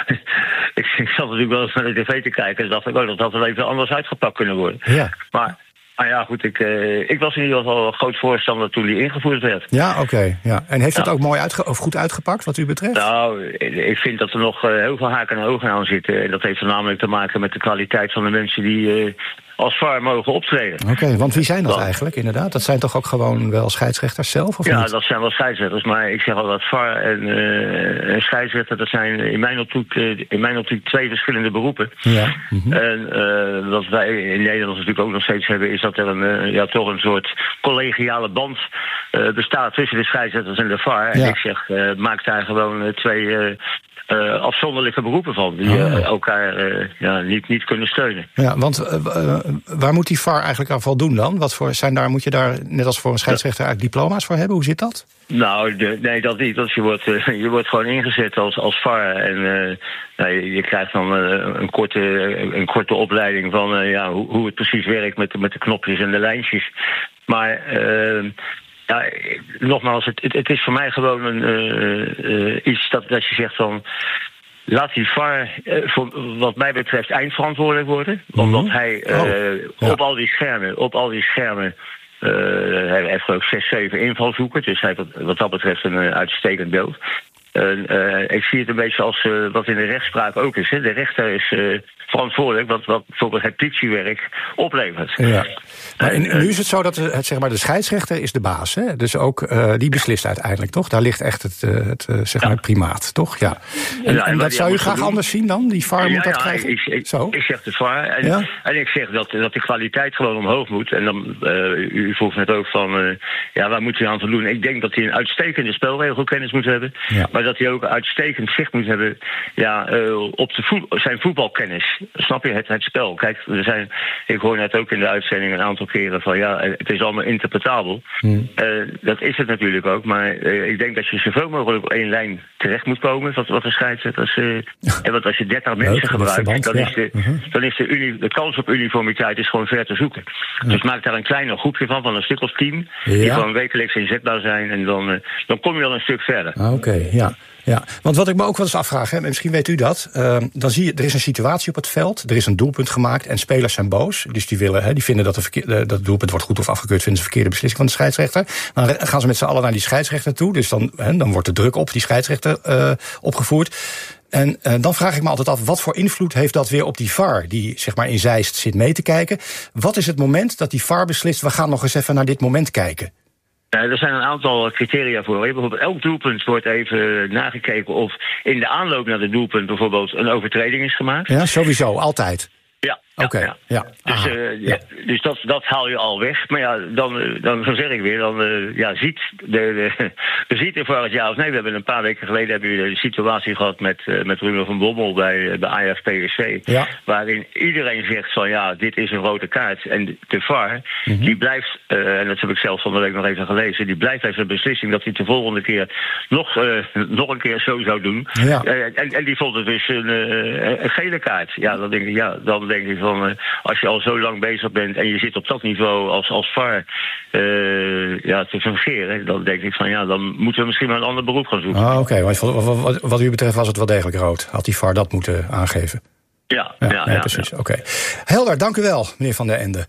ik, ik zat natuurlijk wel eens naar de tv te kijken en dacht ik, oh, dat had wel even anders uitgepakt kunnen worden. Ja. Maar, maar ja, goed, ik, uh, ik was in ieder geval een groot voorstander toen die ingevoerd werd. Ja, oké. Okay, ja. En heeft het ja. ook mooi uitge- of goed uitgepakt wat u betreft? Nou, ik vind dat er nog uh, heel veel haken en ogen aan zitten. En dat heeft er namelijk te maken met de kwaliteit van de mensen die uh, als V A R mogen optreden. Oké, okay, want wie zijn dat, dat eigenlijk inderdaad? Dat zijn toch ook gewoon wel scheidsrechters zelf? Of ja, niet? Dat zijn wel scheidsrechters. Maar ik zeg al dat V A R en uh, een scheidsrechter, dat zijn in mijn optiek, uh, in mijn optiek twee verschillende beroepen. Ja. Mm-hmm. En uh, wat wij in Nederland natuurlijk ook nog steeds hebben, is dat er een, uh, ja, toch een soort collegiale band uh, bestaat tussen de scheidsrechters en de V A R. Ja. En ik zeg, uh, maak daar gewoon uh, twee Uh, Uh, afzonderlijke beroepen van, die uh, oh. elkaar uh, ja, niet, niet kunnen steunen. Ja, want uh, uh, waar moet die V A R eigenlijk aan voldoen dan? Wat voor, zijn daar, moet je daar, net als voor een scheidsrechter, eigenlijk diploma's voor hebben? Hoe zit dat? Nou, de, nee, dat niet. Dat, je, wordt, uh, je wordt gewoon ingezet als, als V A R. En uh, nou, je, je krijgt dan uh, een, korte, een korte opleiding van uh, ja, hoe, hoe het precies werkt met, met de knopjes en de lijntjes. Maar Uh, Ja, nogmaals, het, het is voor mij gewoon een, uh, uh, iets dat, dat je zegt van, laat die V A R, uh, voor, wat mij betreft, eindverantwoordelijk worden. Mm-hmm. Omdat hij uh, oh, ja. op al die schermen, op al die schermen, uh, hij heeft ook zes, zeven invalshoeken. Dus hij heeft wat, wat dat betreft een uh, uitstekend beeld. Uh, uh, ik zie het een beetje als uh, wat in de rechtspraak ook is. Hè. De rechter is uh, verantwoordelijk wat, wat bijvoorbeeld het politiewerk oplevert. Ja. Maar in, nu is het zo dat het, zeg maar, de scheidsrechter is de baas. Hè? Dus ook uh, die beslist uiteindelijk, toch? Daar ligt echt het, uh, het, uh, zeg maar het primaat, toch? Ja. En, ja, en, en dat zou u graag doen. Anders zien dan? Die V A R ja, moet dat ja, krijgen? Ik, ik, zo? ik zeg de V A R. En, ja? en ik zeg dat, dat de kwaliteit gewoon omhoog moet. En dan, uh, u vroeg net ook van, uh, ja, waar moet hij aan voldoen? Ik denk dat hij een uitstekende spelregelkennis moet hebben. Ja. Maar dat hij ook uitstekend zicht moet hebben, ja, uh, op de voet, zijn voetbalkennis. Snap je? Het, het spel. Kijk, er zijn, ik hoor net ook in de uitzending een aantal keren van, ja, het is allemaal interpretabel. Hmm. Uh, dat is het natuurlijk ook, maar uh, ik denk dat je zoveel mogelijk op één lijn terecht moet komen, wat, wat de scheidsrechters. Uh, en want als je dertig mensen leuk, gebruikt, verband, dan, ja. is de, uh-huh. dan is de, uni, de kans op uniformiteit is gewoon ver te zoeken. Ja. Dus maak daar een kleiner groepje van, van een stuk of tien, ja. die gewoon wekelijks inzetbaar zijn, en dan, uh, dan kom je al een stuk verder. Ah, Oké, okay, ja. Ja, want wat ik me ook wel eens afvraag, hè, misschien weet u dat, uh, dan zie je, er is een situatie op het veld, er is een doelpunt gemaakt en spelers zijn boos. Dus die willen, hè, die vinden dat, de verkeer, dat het doelpunt wordt goed of afgekeurd, vinden ze een verkeerde beslissing van de scheidsrechter. Dan gaan ze met z'n allen naar die scheidsrechter toe, dus dan, hè, dan wordt de druk op die scheidsrechter uh, opgevoerd. En uh, dan vraag ik me altijd af, wat voor invloed heeft dat weer op die V A R, die zeg maar in Zeist zit mee te kijken? Wat is het moment dat die V A R beslist, we gaan nog eens even naar dit moment kijken? Ja, er zijn een aantal criteria voor. Bijvoorbeeld elk doelpunt wordt even nagekeken of in de aanloop naar het doelpunt bijvoorbeeld een overtreding is gemaakt. Ja, sowieso, altijd. Ja, Oké, okay, ja. ja. Dus, uh, ja. dus dat, dat haal je al weg. Maar ja, dan, dan zeg ik weer, dan uh, ja, ziet de, de, de ziet er voor het ja of nee. We hebben een paar weken geleden hebben we de situatie gehad met, uh, met Ruben van Bommel bij, bij Ajax P S V. Ja. Waarin iedereen zegt van ja, dit is een rode kaart. En de V A R, mm-hmm. die blijft, uh, en dat heb ik zelf van de week nog even gelezen, die blijft even een beslissing dat hij de volgende keer nog, uh, nog een keer zo zou doen. Ja. Uh, en, en die vond het dus een, uh, een gele kaart. Ja, dan denk ik, ja, dan denk ik van, uh, als je al zo lang bezig bent en je zit op dat niveau als, als V A R uh, ja, te fungeren, dan denk ik van ja, dan moeten we misschien maar een ander beroep gaan zoeken. Ah, Oké, okay. wat, wat, wat, wat u betreft was het wel degelijk rood. Had die V A R dat moeten aangeven? Ja, ja, ja, ja, ja precies. Ja. Oké. Okay. Helder, dank u wel, meneer Van der Ende.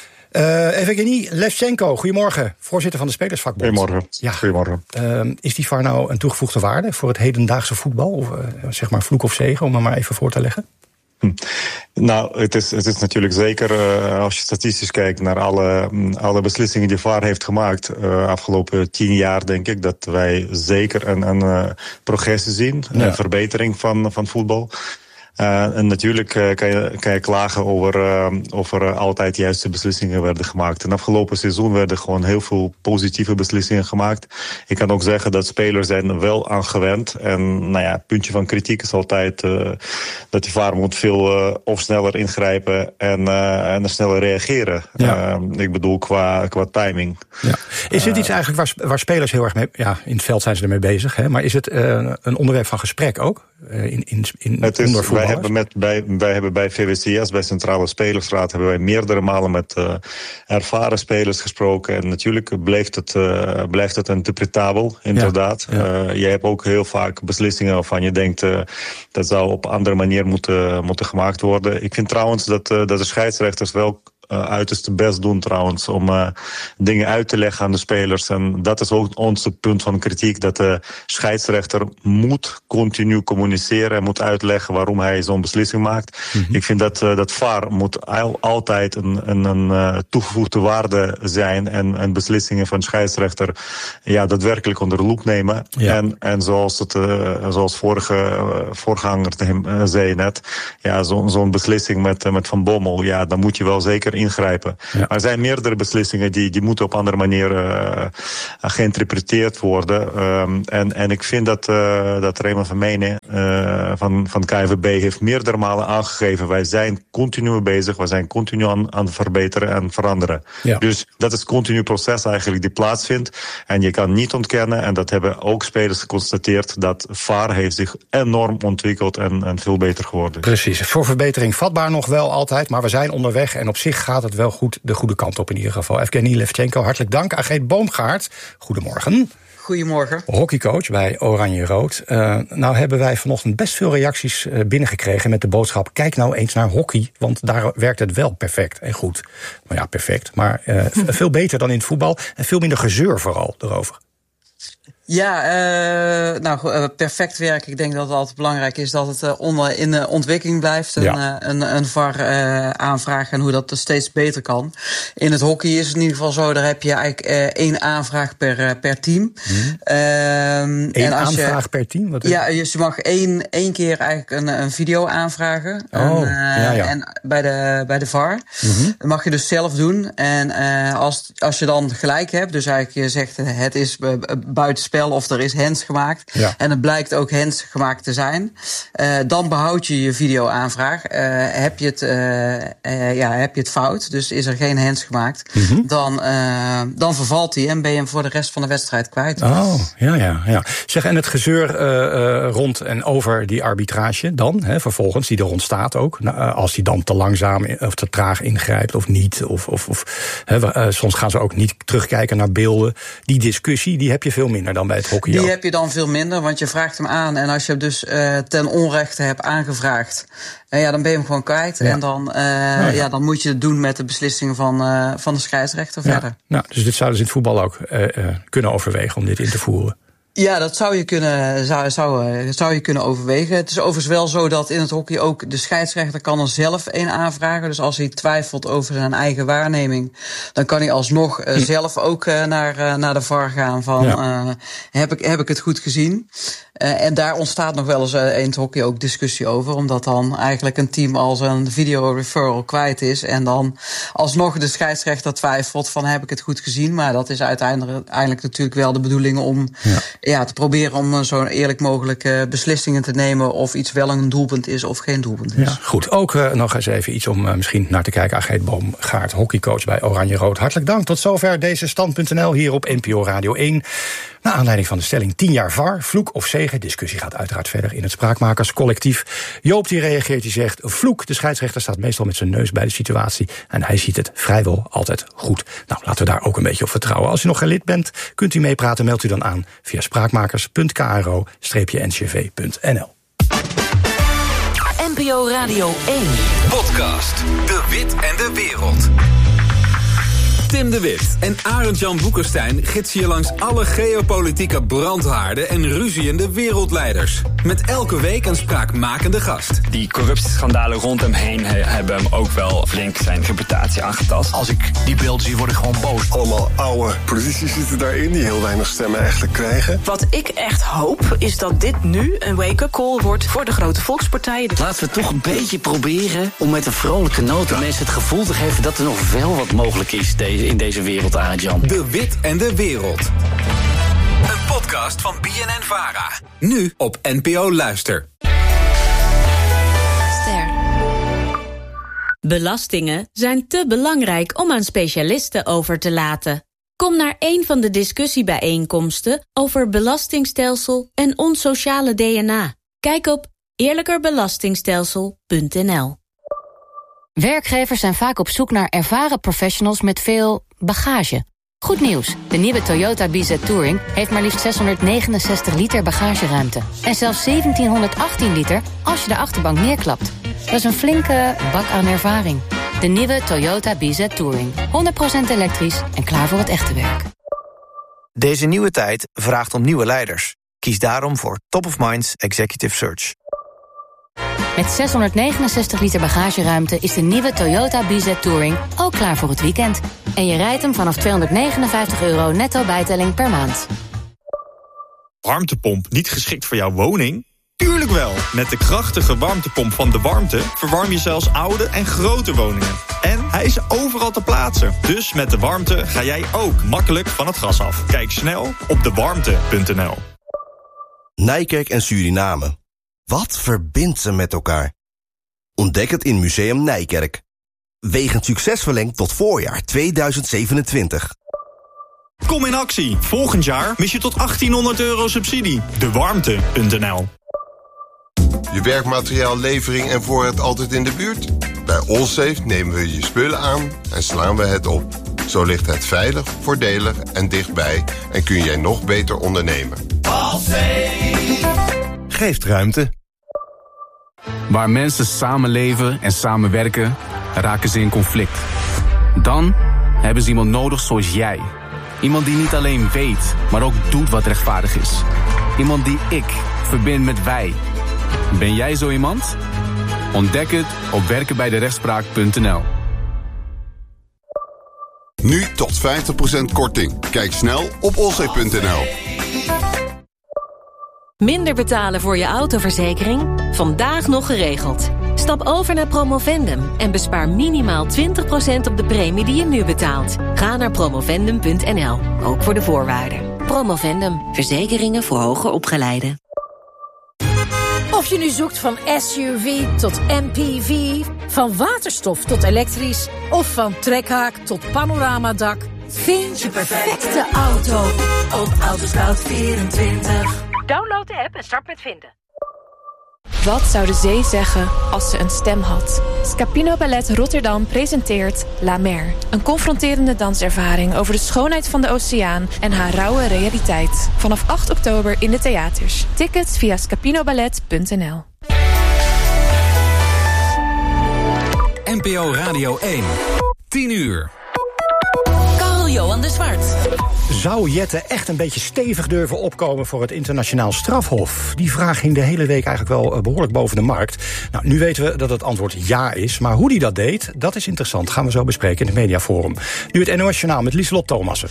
Uh, Evgeny Levchenko, goedemorgen, voorzitter van de Spelersvakbond. Goedemorgen. Ja. Goedemorgen. Uh, is die V A R nou een toegevoegde waarde voor het hedendaagse voetbal? Of uh, zeg maar vloek of zegen, om het maar even voor te leggen? Hm. Nou, het is, het is natuurlijk zeker, uh, als je statistisch kijkt naar alle, alle beslissingen die V A R heeft gemaakt, uh, afgelopen tien jaar denk ik, dat wij zeker een, een uh, progressie zien, ja. Een verbetering van, van voetbal. Uh, en natuurlijk uh, kan, je, kan je klagen over uh, of er uh, altijd de juiste beslissingen werden gemaakt. En afgelopen seizoen werden gewoon heel veel positieve beslissingen gemaakt. Ik kan ook zeggen dat spelers zijn er wel aan gewend. En nou ja, het puntje van kritiek is altijd uh, dat de V A R moet veel uh, of sneller ingrijpen en, uh, en sneller reageren. Ja. Uh, ik bedoel qua, qua timing. Ja. Is dit iets eigenlijk waar, waar spelers heel erg mee, ja, in het veld zijn ze ermee bezig, hè? Maar is het uh, een onderwerp van gesprek ook? Uh, in, in, in het is, wij, hebben met, bij, wij hebben bij V W C S, bij Centrale Spelersraad, hebben wij meerdere malen met uh, ervaren spelers gesproken. En natuurlijk blijft het, uh, blijft het interpretabel, inderdaad. Ja, ja. Uh, je hebt ook heel vaak beslissingen waarvan je denkt, uh, dat zou op een andere manier moeten, moeten gemaakt worden. Ik vind trouwens dat, uh, dat de scheidsrechters wel Uh, uiterste best doen trouwens, om uh, dingen uit te leggen aan de spelers. En dat is ook ons punt van kritiek, dat de scheidsrechter moet continu communiceren en moet uitleggen waarom hij zo'n beslissing maakt. Mm-hmm. Ik vind dat, uh, dat V A R moet al, altijd een, een, een uh, toegevoegde waarde zijn en, en beslissingen van scheidsrechter ja, daadwerkelijk onder de loep nemen. Ja. En, en zoals, het, uh, zoals vorige uh, voorganger uh, zei net, ja, zo, zo'n beslissing met, uh, met Van Bommel, ja, dan moet je wel zeker ingrijpen. Ja. Maar er zijn meerdere beslissingen die, die moeten op andere manier uh, geïnterpreteerd worden. Um, en, en ik vind dat, uh, dat Raymond van Menen uh, van, van K N V B heeft meerdere malen aangegeven, wij zijn continu bezig, wij zijn continu aan, aan het verbeteren en veranderen. Ja. Dus dat is een continu proces eigenlijk die plaatsvindt. En je kan niet ontkennen, en dat hebben ook spelers geconstateerd, dat V A R heeft zich enorm ontwikkeld en, en veel beter geworden. Precies, voor verbetering vatbaar nog wel altijd, maar we zijn onderweg en op zich gaat het wel goed de goede kant op in ieder geval. Evgeny Levchenko, hartelijk dank. Agreet Boomgaard, goedemorgen. Goedemorgen. Hockeycoach bij Oranje-Rood. Uh, nou hebben wij vanochtend best veel reacties uh, binnengekregen met de boodschap, kijk nou eens naar hockey, want daar werkt het wel perfect en goed. Maar ja, perfect, maar uh, veel beter dan in het voetbal en veel minder gezeur vooral erover. Ja, uh, nou, uh, perfect werk. Ik denk dat het altijd belangrijk is dat het uh, onder, in de ontwikkeling blijft. Een, ja. uh, een, een V A R-aanvraag uh, en hoe dat dus steeds beter kan. In het hockey is het in ieder geval zo, daar heb je eigenlijk uh, één aanvraag per, uh, per team. Hmm. Uh, Eén en als aanvraag je, per team? Wat is ja, dus je mag één, één keer eigenlijk een, een video aanvragen. Oh, en, uh, ja, ja. en bij de, bij de V A R. Mm-hmm. Dat mag je dus zelf doen. En uh, als, als je dan gelijk hebt, dus eigenlijk je zegt het is buitenspel of er is hands gemaakt. Ja. En het blijkt ook hands gemaakt te zijn. Uh, dan behoud je je video-aanvraag. Uh, heb, je het, uh, uh, ja, heb je het fout, dus is er geen hands gemaakt, mm-hmm. dan, uh, dan vervalt hij en ben je hem voor de rest van de wedstrijd kwijt. Oh, ja, ja, ja. Zeg, en het gezeur uh, uh, rond en over die arbitrage dan, hè, vervolgens, die er ontstaat ook, nou, als die dan te langzaam of te traag ingrijpt of niet, of, of, of hè, uh, soms gaan ze ook niet terugkijken naar beelden. Die discussie, die heb je veel minder dan bij het hockey Die ook. heb je dan veel minder, want je vraagt hem aan. En als je hem dus uh, ten onrechte hebt aangevraagd, uh, ja, dan ben je hem gewoon kwijt. Ja. En dan, uh, nou, ja. Ja, dan moet je het doen met de beslissingen van, uh, van de scheidsrechter ja. verder. Nou, dus dit zouden ze in het voetbal ook uh, uh, kunnen overwegen om dit in te voeren. Ja, dat zou je, kunnen, zou, zou, zou je kunnen overwegen. Het is overigens wel zo dat in het hockey ook de scheidsrechter kan er zelf een aanvragen. Dus als hij twijfelt over zijn eigen waarneming, dan kan hij alsnog uh, hm. zelf ook uh, naar, uh, naar de V A R gaan van ja. uh, heb, ik, heb ik het goed gezien? Uh, en daar ontstaat nog wel eens uh, in het hockey ook discussie over. Omdat dan eigenlijk een team als een video referral kwijt is. En dan alsnog de scheidsrechter twijfelt van heb ik het goed gezien? Maar dat is uiteindelijk, uiteindelijk natuurlijk wel de bedoeling om ja. Ja, te proberen om zo eerlijk mogelijk uh, beslissingen te nemen of iets wel een doelpunt is of geen doelpunt is. Ja, goed. Ook uh, nog eens even iets om uh, misschien naar te kijken. Ageet Boomgaard, hockeycoach bij Oranje-Rood. Hartelijk dank. Tot zover deze stand punt n l hier op N P O Radio één. Naar aanleiding van de stelling tien jaar V A R, vloek of zegen. Discussie gaat uiteraard verder in het Spraakmakerscollectief. Joop die reageert, die zegt vloek. De scheidsrechter staat meestal met zijn neus bij de situatie en hij ziet het vrijwel altijd goed. Nou, laten we daar ook een beetje op vertrouwen. Als u nog geen lid bent, kunt u meepraten. Meldt u dan aan via spraakmakers punt k r o n c v punt n l. N P O Radio één. Podcast De Wit en de Wereld. Tim de Wit en Arend-Jan Boekenstein gidsen je langs alle geopolitieke brandhaarden en ruziende wereldleiders. Met elke week een spraakmakende gast. Die corruptieschandalen rond hem heen hebben hem ook wel flink zijn reputatie aangetast. Als ik die beelden zie, word ik gewoon boos. Allemaal oude politici zitten daarin die heel weinig stemmen eigenlijk krijgen. Wat ik echt hoop, is dat dit nu een wake-up call wordt voor de grote volkspartijen. Laten we toch een beetje proberen om met een vrolijke noot ja. mensen het gevoel te geven dat er nog wel wat mogelijk is in deze wereld, Arend-Jan. De Wit en de Wereld. Een podcast van B N N-Vara. Nu op N P O Luister. Ster. Belastingen zijn te belangrijk om aan specialisten over te laten. Kom naar een van de discussiebijeenkomsten over belastingstelsel en ons sociale D N A. Kijk op eerlijkerbelastingstelsel punt n l. Werkgevers zijn vaak op zoek naar ervaren professionals met veel bagage. Goed nieuws, de nieuwe Toyota B Z Touring heeft maar liefst zeshonderdnegenenzestig liter bagageruimte. En zelfs zeventienhonderdachttien liter als je de achterbank neerklapt. Dat is een flinke bak aan ervaring. De nieuwe Toyota B Z Touring. honderd procent elektrisch en klaar voor het echte werk. Deze nieuwe tijd vraagt om nieuwe leiders. Kies daarom voor Top of Minds Executive Search. Met zeshonderdnegenenzestig liter bagageruimte is de nieuwe Toyota B Z Touring ook klaar voor het weekend. En je rijdt hem vanaf tweehonderdnegenenvijftig euro netto bijtelling per maand. Warmtepomp niet geschikt voor jouw woning? Tuurlijk wel! Met de krachtige warmtepomp van De Warmte verwarm je zelfs oude en grote woningen. En hij is overal te plaatsen. Dus met De Warmte ga jij ook makkelijk van het gas af. Kijk snel op de warmte punt n l. Nijkerk en Suriname. Wat verbindt ze met elkaar? Ontdek het in Museum Nijkerk. Wegend succes verlengd tot voorjaar tweeduizend zevenentwintig. Kom in actie. Volgend jaar mis je tot achttienhonderd euro subsidie. de warmte punt n l. Je werkmateriaal, levering en voorraad altijd in de buurt? Bij Allsafe nemen we je spullen aan en slaan we het op. Zo ligt het veilig, voordelig en dichtbij en kun jij nog beter ondernemen. Allsafe geeft ruimte. Waar mensen samenleven en samenwerken, raken ze in conflict. Dan hebben ze iemand nodig zoals jij. Iemand die niet alleen weet, maar ook doet wat rechtvaardig is. Iemand die ik verbind met wij. Ben jij zo iemand? Ontdek het op werken bij de rechtspraak punt n l. Nu tot vijftig procent korting. Kijk snel op allsafe punt n l. Minder betalen voor je autoverzekering? Vandaag nog geregeld. Stap over naar Promovendum en bespaar minimaal twintig procent op de premie die je nu betaalt. Ga naar promovendum punt n l, ook voor de voorwaarden. Promovendum, verzekeringen voor hoger opgeleiden. Of je nu zoekt van S U V tot M P V, van waterstof tot elektrisch of van trekhaak tot panoramadak, vind je perfecte auto op Autoscout vierentwintig. Download de app en start met vinden. Wat zou de zee zeggen als ze een stem had? Scapino Ballet Rotterdam presenteert La Mer. Een confronterende danservaring over de schoonheid van de oceaan en haar rauwe realiteit. Vanaf acht oktober in de theaters. Tickets via scapinoballet punt n l. N P O Radio één. tien uur. Karel-Johan de Zwart. Zou Jette echt een beetje stevig durven opkomen voor het internationaal strafhof? Die vraag ging de hele week eigenlijk wel behoorlijk boven de markt. Nou, nu weten we dat het antwoord ja is, maar hoe die dat deed, dat is interessant. Gaan we zo bespreken in het Mediaforum. Nu het N O S Journaal met Lieselot Thomassen.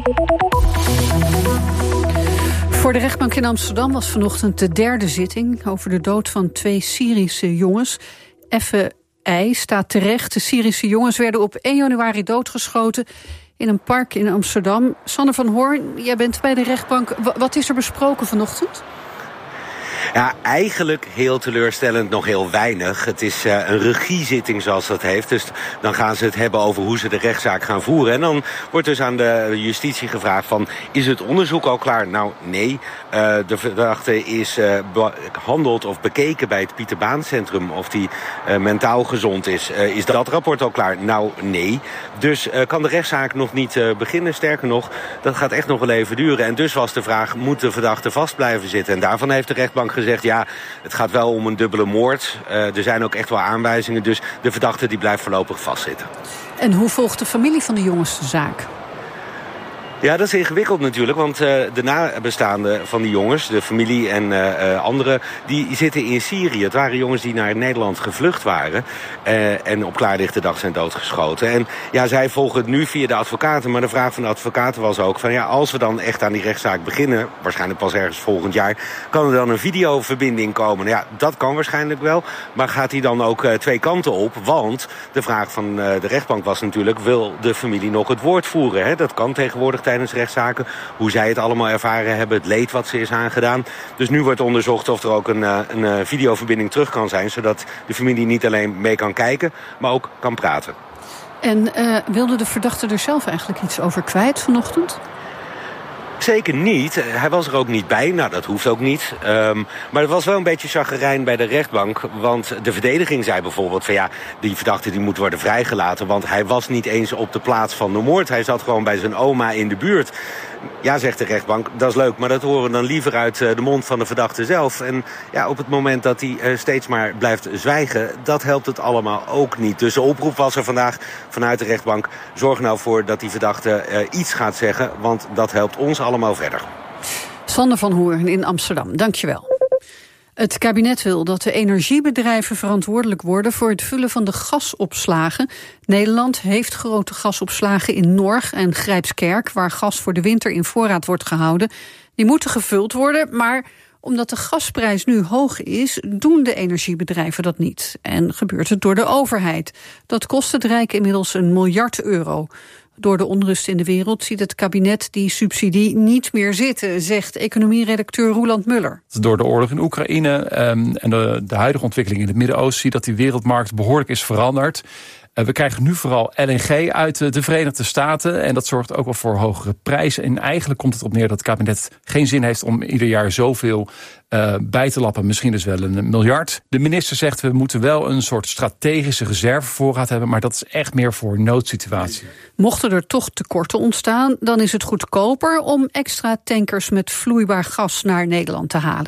Voor de rechtbank in Amsterdam was vanochtend de derde zitting over de dood van twee Syrische jongens. Effe I staat terecht. De Syrische jongens werden op één januari doodgeschoten in een park in Amsterdam. Sander van Hoorn, jij bent bij de rechtbank. Wat is er besproken vanochtend? Ja, eigenlijk heel teleurstellend nog heel weinig. Het is uh, een regiezitting zoals dat heeft. Dus dan gaan ze het hebben over hoe ze de rechtszaak gaan voeren. En dan wordt dus aan de justitie gevraagd van, is het onderzoek al klaar? Nou, nee. Uh, de verdachte is uh, behandeld of bekeken bij het Pieter Baan Centrum. Of die uh, mentaal gezond is. Uh, is dat rapport al klaar? Nou, nee. Dus uh, kan de rechtszaak nog niet uh, beginnen. Sterker nog, dat gaat echt nog wel even duren. En dus was de vraag, moet de verdachte vast blijven zitten? En daarvan heeft de rechtbank gezegd, ja, het gaat wel om een dubbele moord. Uh, er zijn ook echt wel aanwijzingen, dus de verdachte die blijft voorlopig vastzitten. En hoe volgt de familie van de jongens de zaak? Ja, dat is ingewikkeld natuurlijk, want uh, de nabestaanden van die jongens, de familie en uh, uh, anderen, die zitten in Syrië. Het waren jongens die naar Nederland gevlucht waren uh, en op klaarlichte dag zijn doodgeschoten. En ja, zij volgen het nu via de advocaten, maar de vraag van de advocaten was ook van, ja, als we dan echt aan die rechtszaak beginnen, waarschijnlijk pas ergens volgend jaar, kan er dan een videoverbinding komen? Nou ja, dat kan waarschijnlijk wel, maar gaat die dan ook uh, twee kanten op? Want de vraag van uh, de rechtbank was natuurlijk, wil de familie nog het woord voeren? Hè? Dat kan tegenwoordig tijdens rechtszaken, hoe zij het allemaal ervaren hebben, het leed wat ze is aangedaan. Dus nu wordt onderzocht of er ook een, een videoverbinding terug kan zijn, zodat de familie niet alleen mee kan kijken, maar ook kan praten. En uh, wilde de verdachte er zelf eigenlijk iets over kwijt vanochtend? Zeker niet. Hij was er ook niet bij. Nou, dat hoeft ook niet. Um, maar er was wel een beetje chagrijn bij de rechtbank. Want de verdediging zei bijvoorbeeld van ja, die verdachte die moet worden vrijgelaten. Want hij was niet eens op de plaats van de moord. Hij zat gewoon bij zijn oma in de buurt. Ja, zegt de rechtbank, dat is leuk, maar dat horen we dan liever uit de mond van de verdachte zelf. En ja, op het moment dat hij steeds maar blijft zwijgen, dat helpt het allemaal ook niet. Dus de oproep was er vandaag vanuit de rechtbank, zorg nou voor dat die verdachte uh, iets gaat zeggen, want dat helpt ons allemaal verder. Sander van Hoorn in Amsterdam, dankjewel. Het kabinet wil dat de energiebedrijven verantwoordelijk worden voor het vullen van de gasopslagen. Nederland heeft grote gasopslagen in Norg en Grijpskerk, waar gas voor de winter in voorraad wordt gehouden. Die moeten gevuld worden, maar omdat de gasprijs nu hoog is, doen de energiebedrijven dat niet. En gebeurt het door de overheid. Dat kost het Rijk inmiddels een miljard euro. Door de onrust in de wereld ziet het kabinet die subsidie niet meer zitten, zegt economieredacteur Roeland Muller. Door de oorlog in Oekraïne um, en de, de huidige ontwikkeling in het Midden-Oosten zie je dat die wereldmarkt behoorlijk is veranderd. Uh, we krijgen nu vooral L N G uit de Verenigde Staten en dat zorgt ook wel voor hogere prijzen. En eigenlijk komt het op neer dat het kabinet geen zin heeft om ieder jaar zoveel uh, bij te lappen. Misschien dus wel een miljard. De minister zegt we moeten wel een soort strategische reservevoorraad hebben, maar dat is echt meer voor noodsituatie. Mochten er toch tekorten ontstaan, dan is het goedkoper om extra tankers met vloeibaar gas naar Nederland te halen.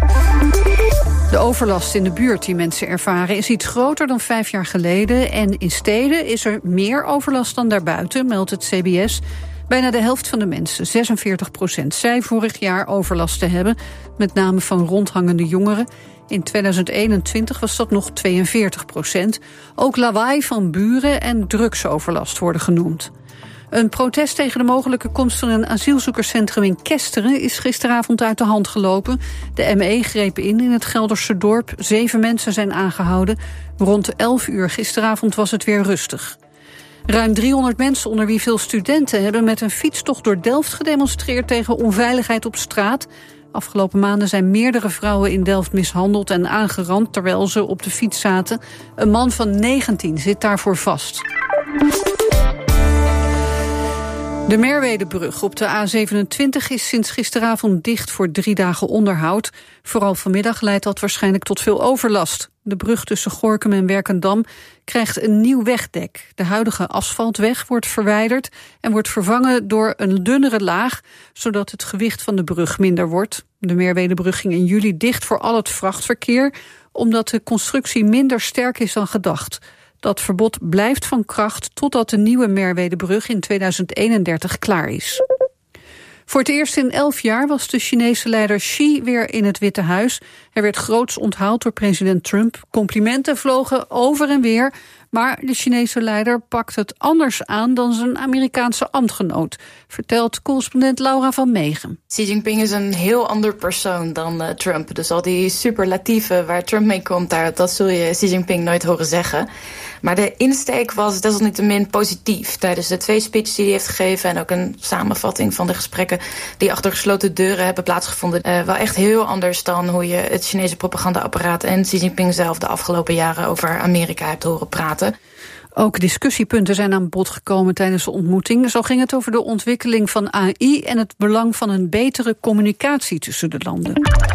De overlast in de buurt die mensen ervaren is iets groter dan vijf jaar geleden. En in steden is er meer overlast dan daarbuiten, meldt het C B S. Bijna de helft van de mensen, zesenveertig procent, zei vorig jaar overlast te hebben. Met name van rondhangende jongeren. In tweeduizend eenentwintig was dat nog tweeënveertig procent. Ook lawaai van buren en drugsoverlast worden genoemd. Een protest tegen de mogelijke komst van een asielzoekerscentrum in Kesteren is gisteravond uit de hand gelopen. De M E greep in in het Gelderse dorp. Zeven mensen zijn aangehouden. Rond elf uur gisteravond was het weer rustig. Ruim driehonderd mensen, onder wie veel studenten, hebben met een fietstocht door Delft gedemonstreerd tegen onveiligheid op straat. Afgelopen maanden zijn meerdere vrouwen in Delft mishandeld en aangerand terwijl ze op de fiets zaten. Een man van negentien zit daarvoor vast. De Merwedebrug op de A zevenentwintig is sinds gisteravond dicht voor drie dagen onderhoud. Vooral vanmiddag leidt dat waarschijnlijk tot veel overlast. De brug tussen Gorinchem en Werkendam krijgt een nieuw wegdek. De huidige asfaltweg wordt verwijderd en wordt vervangen door een dunnere laag, zodat het gewicht van de brug minder wordt. De Merwedebrug ging in juli dicht voor al het vrachtverkeer, omdat de constructie minder sterk is dan gedacht. Dat verbod blijft van kracht totdat de nieuwe Merwedebrug in tweeduizend eenendertig klaar is. Voor het eerst in elf jaar was de Chinese leider Xi weer in het Witte Huis. Hij werd groots onthaald door president Trump. Complimenten vlogen over en weer. Maar de Chinese leider pakt het anders aan dan zijn Amerikaanse ambtgenoot, vertelt correspondent Laura van Meegen. Xi Jinping is een heel ander persoon dan uh, Trump. Dus al die superlatieven waar Trump mee komt, daar, dat zul je Xi Jinping nooit horen zeggen. Maar de insteek was desalniettemin positief tijdens de twee speeches die hij heeft gegeven en ook een samenvatting van de gesprekken die achter gesloten deuren hebben plaatsgevonden. Uh, wel echt heel anders dan hoe je het Chinese propagandaapparaat en Xi Jinping zelf de afgelopen jaren over Amerika hebt horen praten. Ook discussiepunten zijn aan bod gekomen tijdens de ontmoeting. Zo ging het over de ontwikkeling van A I en het belang van een betere communicatie tussen de landen.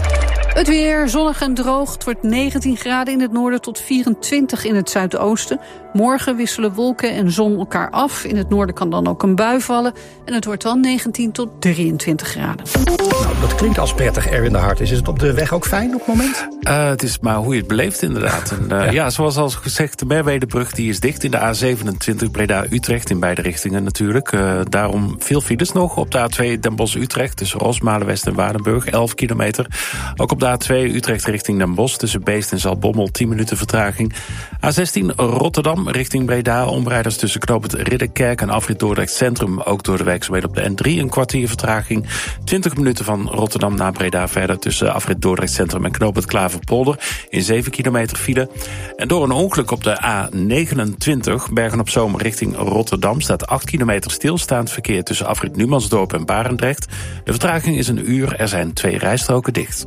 Het weer, zonnig en droog. Het wordt negentien graden in het noorden tot vierentwintig in het zuidoosten. Morgen wisselen wolken en zon elkaar af. In het noorden kan dan ook een bui vallen. En het wordt dan negentien tot drieëntwintig graden. Nou, dat klinkt als prettig, Erwin de Hart. Is het op de weg ook fijn op het moment? Uh, het is maar hoe je het beleeft inderdaad. En, uh, ja. ja, zoals al gezegd, de Merwedebrug die is dicht in de A zevenentwintig Breda-Utrecht in beide richtingen natuurlijk. Uh, daarom veel files nog op de A twee Den Bosch-Utrecht tussen Rosmalen West en Waardenburg, elf kilometer. Ook op de A twee Utrecht richting Den Bosch tussen Beest en Zaltbommel, tien minuten vertraging. A zestien Rotterdam richting Breda, omrijders tussen knoop het Ridderkerk en afrit Dordrecht Centrum, ook door de werkzaamheden op de N drie een kwartier vertraging. twintig minuten van Rotterdam naar Breda verder tussen afrit Dordrecht Centrum en knoop het Klaverpolder in zeven kilometer file. En door een ongeluk op de A negenentwintig Bergen op Zoom richting Rotterdam staat acht kilometer stilstaand verkeer tussen afrit Numansdorp en Barendrecht. De vertraging is een uur, er zijn twee rijstroken dicht.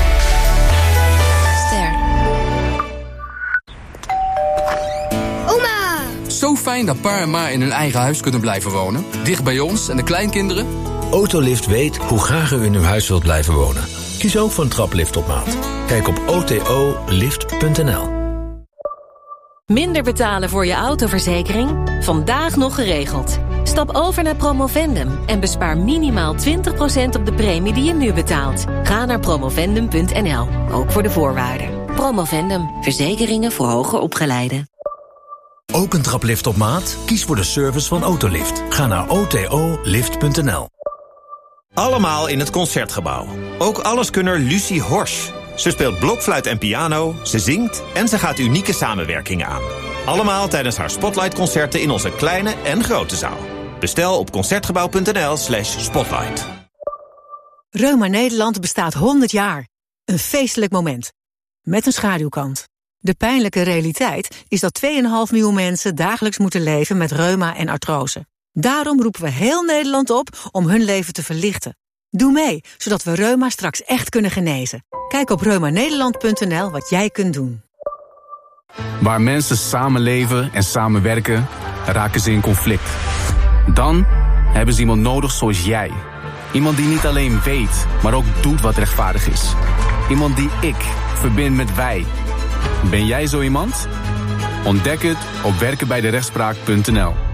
Zo fijn dat pa en ma in hun eigen huis kunnen blijven wonen. Dicht bij ons en de kleinkinderen. Autolift weet hoe graag u in uw huis wilt blijven wonen. Kies ook voor een traplift op maat. Kijk op o t o lift punt n l. Minder betalen voor je autoverzekering? Vandaag nog geregeld. Stap over naar Promovendum en bespaar minimaal twintig procent op de premie die je nu betaalt. Ga naar promovendum punt n l, ook voor de voorwaarden. Promovendum, verzekeringen voor hoger opgeleiden. Ook een traplift op maat? Kies voor de service van Autolift. Ga naar o t o lift punt n l. Allemaal in het Concertgebouw. Ook alleskunner Lucie Horsch. Ze speelt blokfluit en piano, ze zingt en ze gaat unieke samenwerkingen aan. Allemaal tijdens haar Spotlight-concerten in onze kleine en grote zaal. Bestel op concertgebouw punt n l slash spotlight. Reuma Nederland bestaat honderd jaar. Een feestelijk moment. Met een schaduwkant. De pijnlijke realiteit is dat twee komma vijf miljoen mensen dagelijks moeten leven met reuma en artrose. Daarom roepen we heel Nederland op om hun leven te verlichten. Doe mee, zodat we reuma straks echt kunnen genezen. Kijk op reuma nederland punt n l wat jij kunt doen. Waar mensen samenleven en samenwerken, raken ze in conflict. Dan hebben ze iemand nodig zoals jij. Iemand die niet alleen weet, maar ook doet wat rechtvaardig is. Iemand die ik verbind met wij. Ben jij zo iemand? Ontdek het op werken bij de rechtspraak punt n l.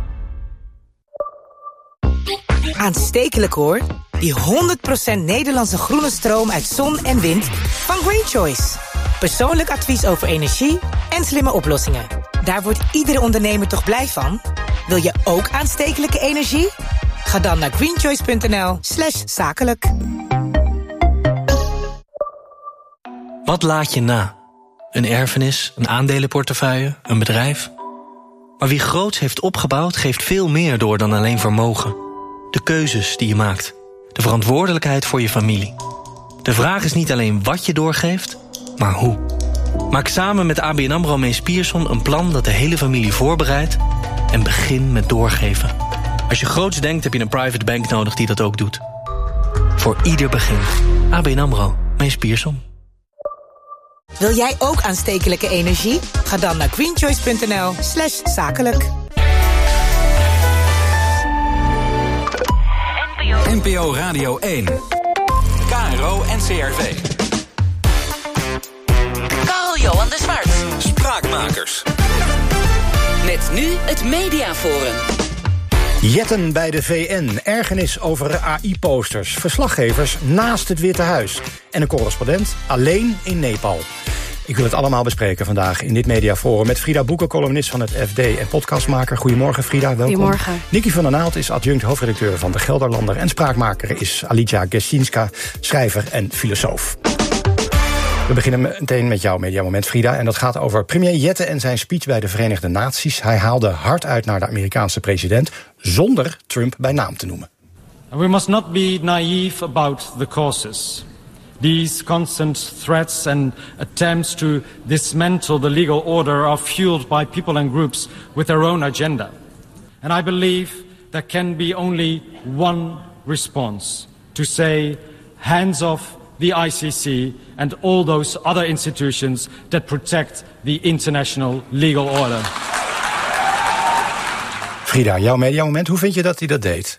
Aanstekelijk hoor. Die honderd procent Nederlandse groene stroom uit zon en wind van Green Choice. Persoonlijk advies over energie en slimme oplossingen. Daar wordt iedere ondernemer toch blij van? Wil je ook aanstekelijke energie? Ga dan naar greenchoice punt n l slash zakelijk. Wat laat je na? Een erfenis, een aandelenportefeuille, een bedrijf? Maar wie groots heeft opgebouwd, geeft veel meer door dan alleen vermogen. De keuzes die je maakt. De verantwoordelijkheid voor je familie. De vraag is niet alleen wat je doorgeeft, maar hoe. Maak samen met A B N AMRO Mees Pierson een plan dat de hele familie voorbereidt en begin met doorgeven. Als je groots denkt, heb je een private bank nodig die dat ook doet. Voor ieder begin. A B N AMRO Mees Pierson. Wil jij ook aanstekelijke energie? Ga dan naar greenchoice punt n l slash zakelijk. N P O Radio één. K R O N C R V. Karl-Johan de Zwart. Spraakmakers. Met nu het Mediaforum. Jetten bij de V N, ergernis over A I-posters, verslaggevers naast het Witte Huis en een correspondent alleen in Nepal. Ik wil het allemaal bespreken vandaag in dit Mediaforum met Frida Boeken, columnist van het F D en podcastmaker. Goedemorgen Frida, welkom. Goedemorgen. Nicky van der Naald is adjunct hoofdredacteur van de Gelderlander en spraakmaker is Alidja Gestinska, schrijver en filosoof. We beginnen meteen met jouw mediamoment, Frida. En dat gaat over premier Jette en zijn speech bij de Verenigde Naties. Hij haalde hard uit naar de Amerikaanse president zonder Trump bij naam te noemen. We must not be naive about the causes. These constant threats and attempts to dismantle the legal order are fueled by people and groups with their own agenda. And I believe there can be only one response: to say, hands off the I C C and all those other institutions that protect the international legal order. Frida, jouw mediamoment, hoe vind je dat hij dat deed?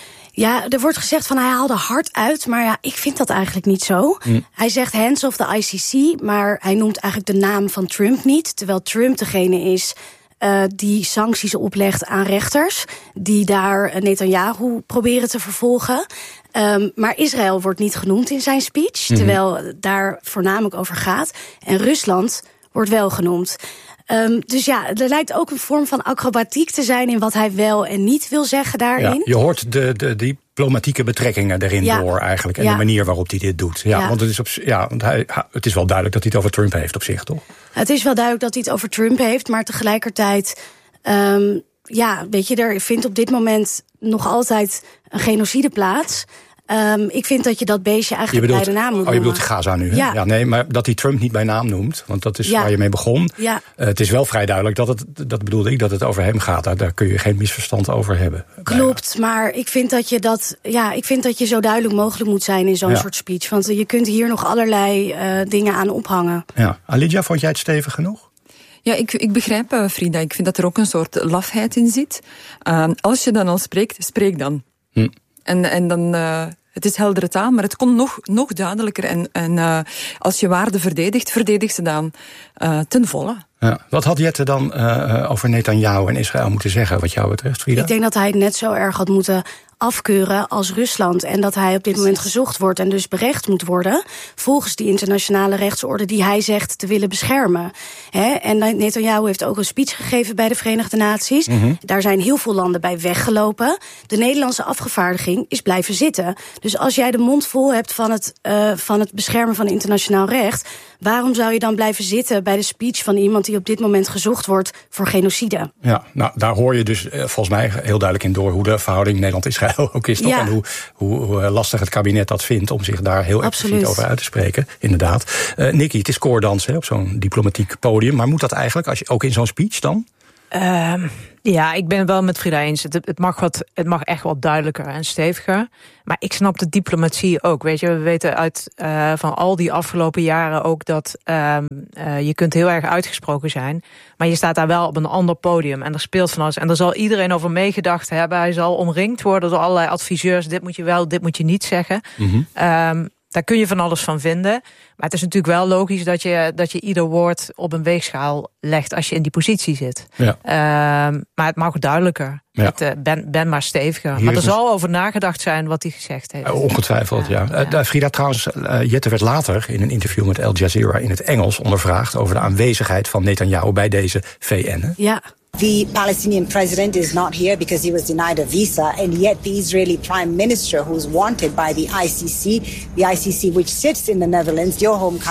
Ja, er wordt gezegd van hij haalde hard uit, maar ja, ik vind dat eigenlijk niet zo. Mm. Hij zegt hands off the I C C, maar hij noemt eigenlijk de naam van Trump niet, terwijl Trump degene is uh, die sancties oplegt aan rechters, die daar Netanyahu proberen te vervolgen. Um, maar Israël wordt niet genoemd in zijn speech, mm-hmm. terwijl het daar voornamelijk over gaat. En Rusland wordt wel genoemd. Um, dus ja, er lijkt ook een vorm van acrobatiek te zijn in wat hij wel en niet wil zeggen daarin. Ja, je hoort de, de diplomatieke betrekkingen erin ja. door eigenlijk. En ja. de manier waarop hij dit doet. Ja, ja. Want, het is, op, ja, want hij, het is wel duidelijk dat hij het over Trump heeft op zich, toch? Het is wel duidelijk dat hij het over Trump heeft, maar tegelijkertijd, Um, ja, weet je, er vindt op dit moment nog altijd een genocide plaats. Um, ik vind dat je dat beestje eigenlijk bedoelt, bij de naam moet noemen. Oh, je bedoelt Gaza nu, hè? Ja. ja. Nee, maar dat hij Trump niet bij naam noemt, want dat is ja. waar je mee begon. Ja. Uh, het is wel vrij duidelijk dat het, dat bedoelde ik, dat het over hem gaat. Daar, daar kun je geen misverstand over hebben. Klopt, bijna. Maar ik vind dat je dat, ja, ik vind dat je zo duidelijk mogelijk moet zijn in zo'n ja. soort speech. Want je kunt hier nog allerlei uh, dingen aan ophangen. Ja. Alidja, vond jij het stevig genoeg? Ja, ik, ik begrijp, uh, Frida. Ik vind dat er ook een soort lafheid in zit. Uh, als je dan al spreekt, spreek dan. Hm. En, en dan, uh, het is heldere taal, maar het kon nog, nog duidelijker. En, en uh, als je waarde verdedigt, verdedig ze dan uh, ten volle. Ja. Wat had Jette dan uh, over Netanyahu en Israël moeten zeggen, wat jou betreft, Frida? Ik denk dat hij het net zo erg had moeten afkeuren als Rusland. En dat hij op dit moment gezocht wordt en dus berecht moet worden volgens die internationale rechtsorde die hij zegt te willen beschermen. He, en Netanyahu heeft ook een speech gegeven bij de Verenigde Naties. Mm-hmm. Daar zijn heel veel landen bij weggelopen. De Nederlandse afgevaardiging is blijven zitten. Dus als jij de mond vol hebt van het, uh, van het beschermen van internationaal recht, waarom zou je dan blijven zitten bij de speech van iemand die op dit moment gezocht wordt voor genocide? Ja, nou, daar hoor je dus uh, volgens mij heel duidelijk in door hoe de verhouding Nederland-Israël ook is, toch? Ja. En hoe, hoe, hoe lastig het kabinet dat vindt om zich daar heel expliciet over uit te spreken. Inderdaad. Uh, Nicky, het is koordans op zo'n diplomatiek podium. Maar moet dat eigenlijk, als je, ook in zo'n speech dan? Uh, ja, ik ben het wel met Frida eens. Het, het, mag wat, het mag echt wat duidelijker en steviger. Maar ik snap de diplomatie ook. Weet je, we weten uit uh, van al die afgelopen jaren ook dat uh, uh, je kunt heel erg uitgesproken zijn. Maar je staat daar wel op een ander podium. En er speelt van alles. En er zal iedereen over meegedacht hebben. Hij zal omringd worden door allerlei adviseurs. Dit moet je wel, dit moet je niet zeggen. Mm-hmm. Um, Daar kun je van alles van vinden. Maar het is natuurlijk wel logisch dat je, dat je ieder woord op een weegschaal legt als je in die positie zit. Ja. Uh, maar het mag duidelijker. Ja. Het, uh, ben, ben maar steviger. Hier maar er zal over nagedacht zijn wat hij gezegd heeft. Uh, ongetwijfeld, ja. ja. Uh, Frida, trouwens, uh, Jette werd later in een interview met Al Jazeera in het Engels ondervraagd over de aanwezigheid van Netanyahu bij deze V N. Hè? Ja. The Palestinian president is not here because he was denied a visa, and yet the Israeli prime minister, who is wanted by the I C C, the I C C which sits in the Netherlands, your home country,